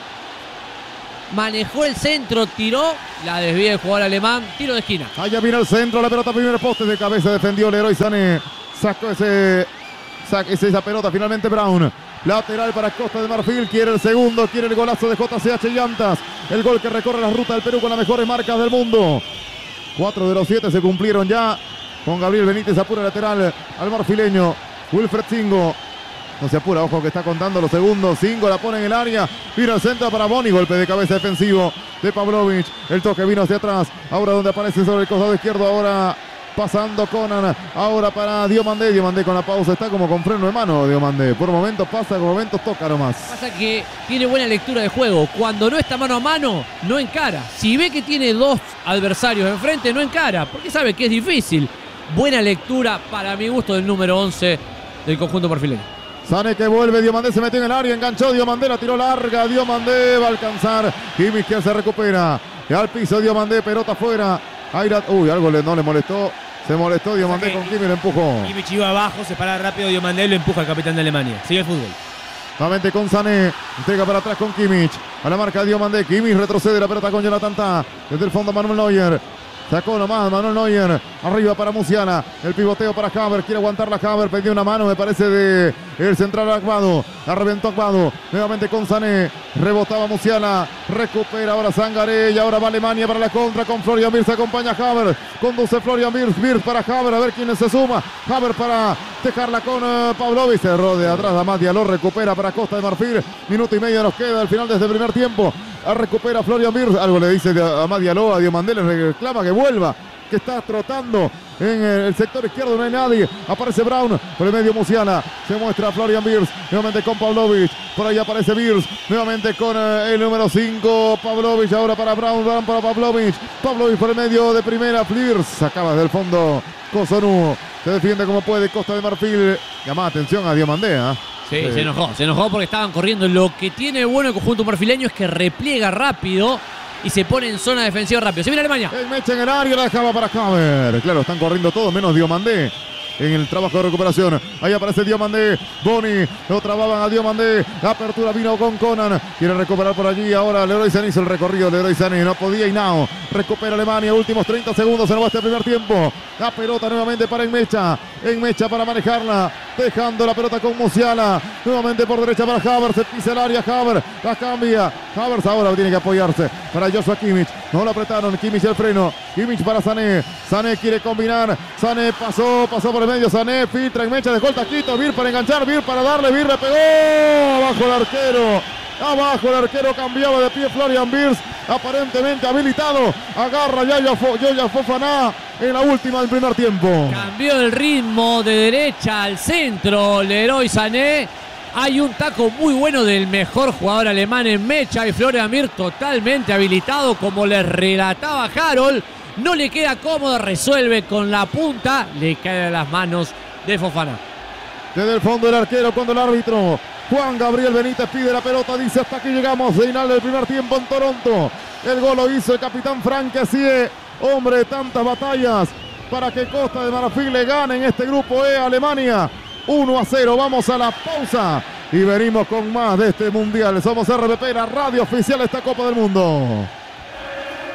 manejó el centro, tiró, la desvía el jugador alemán, tiro de esquina. Allá viene el centro, la pelota primer poste, de cabeza defendió Leroy Sané, sacó esa pelota finalmente Brown. Lateral para Costa de Marfil, quiere el segundo, quiere el golazo de JCH Llantas, el gol que recorre la ruta del Perú con las mejores marcas del mundo. 4 de los 7 se cumplieron ya, con Gabriel Benítez apura lateral al marfileño. Wilfred Singo no se apura, ojo que está contando los segundos. Singo la pone en el área, vino al centro para Boni, golpe de cabeza defensivo de Pavlovic. El toque vino hacia atrás, ahora donde aparece sobre el costado izquierdo, ahora pasando Conan, ahora para Diomandé. Diomandé con la pausa, está como con freno de mano Diomandé. Por momentos pasa, por momentos toca nomás. Pasa que tiene buena lectura de juego. Cuando no está mano a mano, no encara. Si ve que tiene dos adversarios enfrente, no encara, porque sabe que es difícil. Buena lectura para mi gusto del número 11 del conjunto marfileño. Sané que vuelve, Diomandé se metió en el área, enganchó Diomandé, la tiró larga, Diomandé va a alcanzar, Kimmich que se recupera, y al piso Diomandé, pelota afuera, uy, algo no le molestó, se molestó Diomandé con Kimmich, le empujó. Kimmich iba abajo, se para rápido Diomandé y lo empuja el capitán de Alemania. Sigue el fútbol. Nuevamente con Sané, entrega para atrás con Kimmich, a la marca de Diomandé, Kimmich retrocede la pelota con Jonathan Tah, desde el fondo Manuel Neuer. Sacó nomás Manuel Neuer, arriba para Musiala, el pivoteo para Havertz, quiere aguantar la Havertz, perdió una mano me parece de el central Agbado, la reventó Agbado, nuevamente con Sané, rebotaba Musiala, recupera ahora Sangaré y ahora va Alemania para la contra con Florian Wirtz, acompaña a Havertz, conduce Florian Wirtz para Havertz, a ver quién se suma, Havertz para dejarla con Pavlovic, cerró de atrás a Matías, lo recupera para Costa de Marfil, minuto y medio nos queda al final de este primer tiempo. Recupera Florian Wirtz, algo le dice a Matías Loa, a Diomandé, le reclama que vuelva, que está trotando en el sector izquierdo, no hay nadie, aparece Brown, por el medio Musiala, se muestra Florian Wirtz, nuevamente con Pavlovic, por ahí aparece Wirtz, nuevamente con el número 5, Pavlovic, ahora para Brown, Brown para Pavlovic por el medio de primera, Wirtz, sacaba del fondo Cossonú, se defiende como puede Costa de Marfil, llama atención a Diomandé, Sí, se enojó porque estaban corriendo. Lo que tiene bueno el conjunto marfileño es que repliega rápido y se pone en zona defensiva rápido. Se viene Alemania. El Mecha en el área, la dejaba para Havertz. Claro, están corriendo todos menos Diomandé en el trabajo de recuperación. Ahí aparece Diomandé, Boni, lo trababan a Diomandé, la apertura vino con Conan, quiere recuperar por allí, ahora Leroy Sané hizo el recorrido, Leroy Sané no podía y now, recupera Alemania, últimos 30 segundos, se nos va este primer tiempo, la pelota nuevamente para Enmecha para manejarla, dejando la pelota con Musiala, nuevamente por derecha para Havertz, se pisa el área, Havertz, la cambia, Havertz ahora tiene que apoyarse, para Joshua Kimmich, no lo apretaron, Kimmich el freno, Kimmich para Sané, Sané quiere combinar, Sané pasó por el medio, Sané filtra en Mecha, dejó el taquito, Vir para enganchar, Vir para darle, Vir le pegó, abajo el arquero, cambiaba de pie Florian Wirtz, aparentemente habilitado, agarra Yoya Fofana en la última del primer tiempo. Cambió el ritmo de derecha al centro, Leroy Sané. Hay un taco muy bueno del mejor jugador alemán en Mecha y Florian Wirtz totalmente habilitado, como les relataba Harold. No le queda cómodo, resuelve con la punta, le cae a las manos de Fofana. Desde el fondo el arquero, cuando el árbitro Juan Gabriel Benítez pide la pelota, dice: hasta aquí llegamos, final del primer tiempo en Toronto. El gol lo hizo el capitán Frank Kessie, hombre de tantas batallas, para que Costa de Marfil le gane en este grupo E a Alemania. 1-0, vamos a la pausa y venimos con más de este mundial. Somos RPP, la radio oficial de esta Copa del Mundo.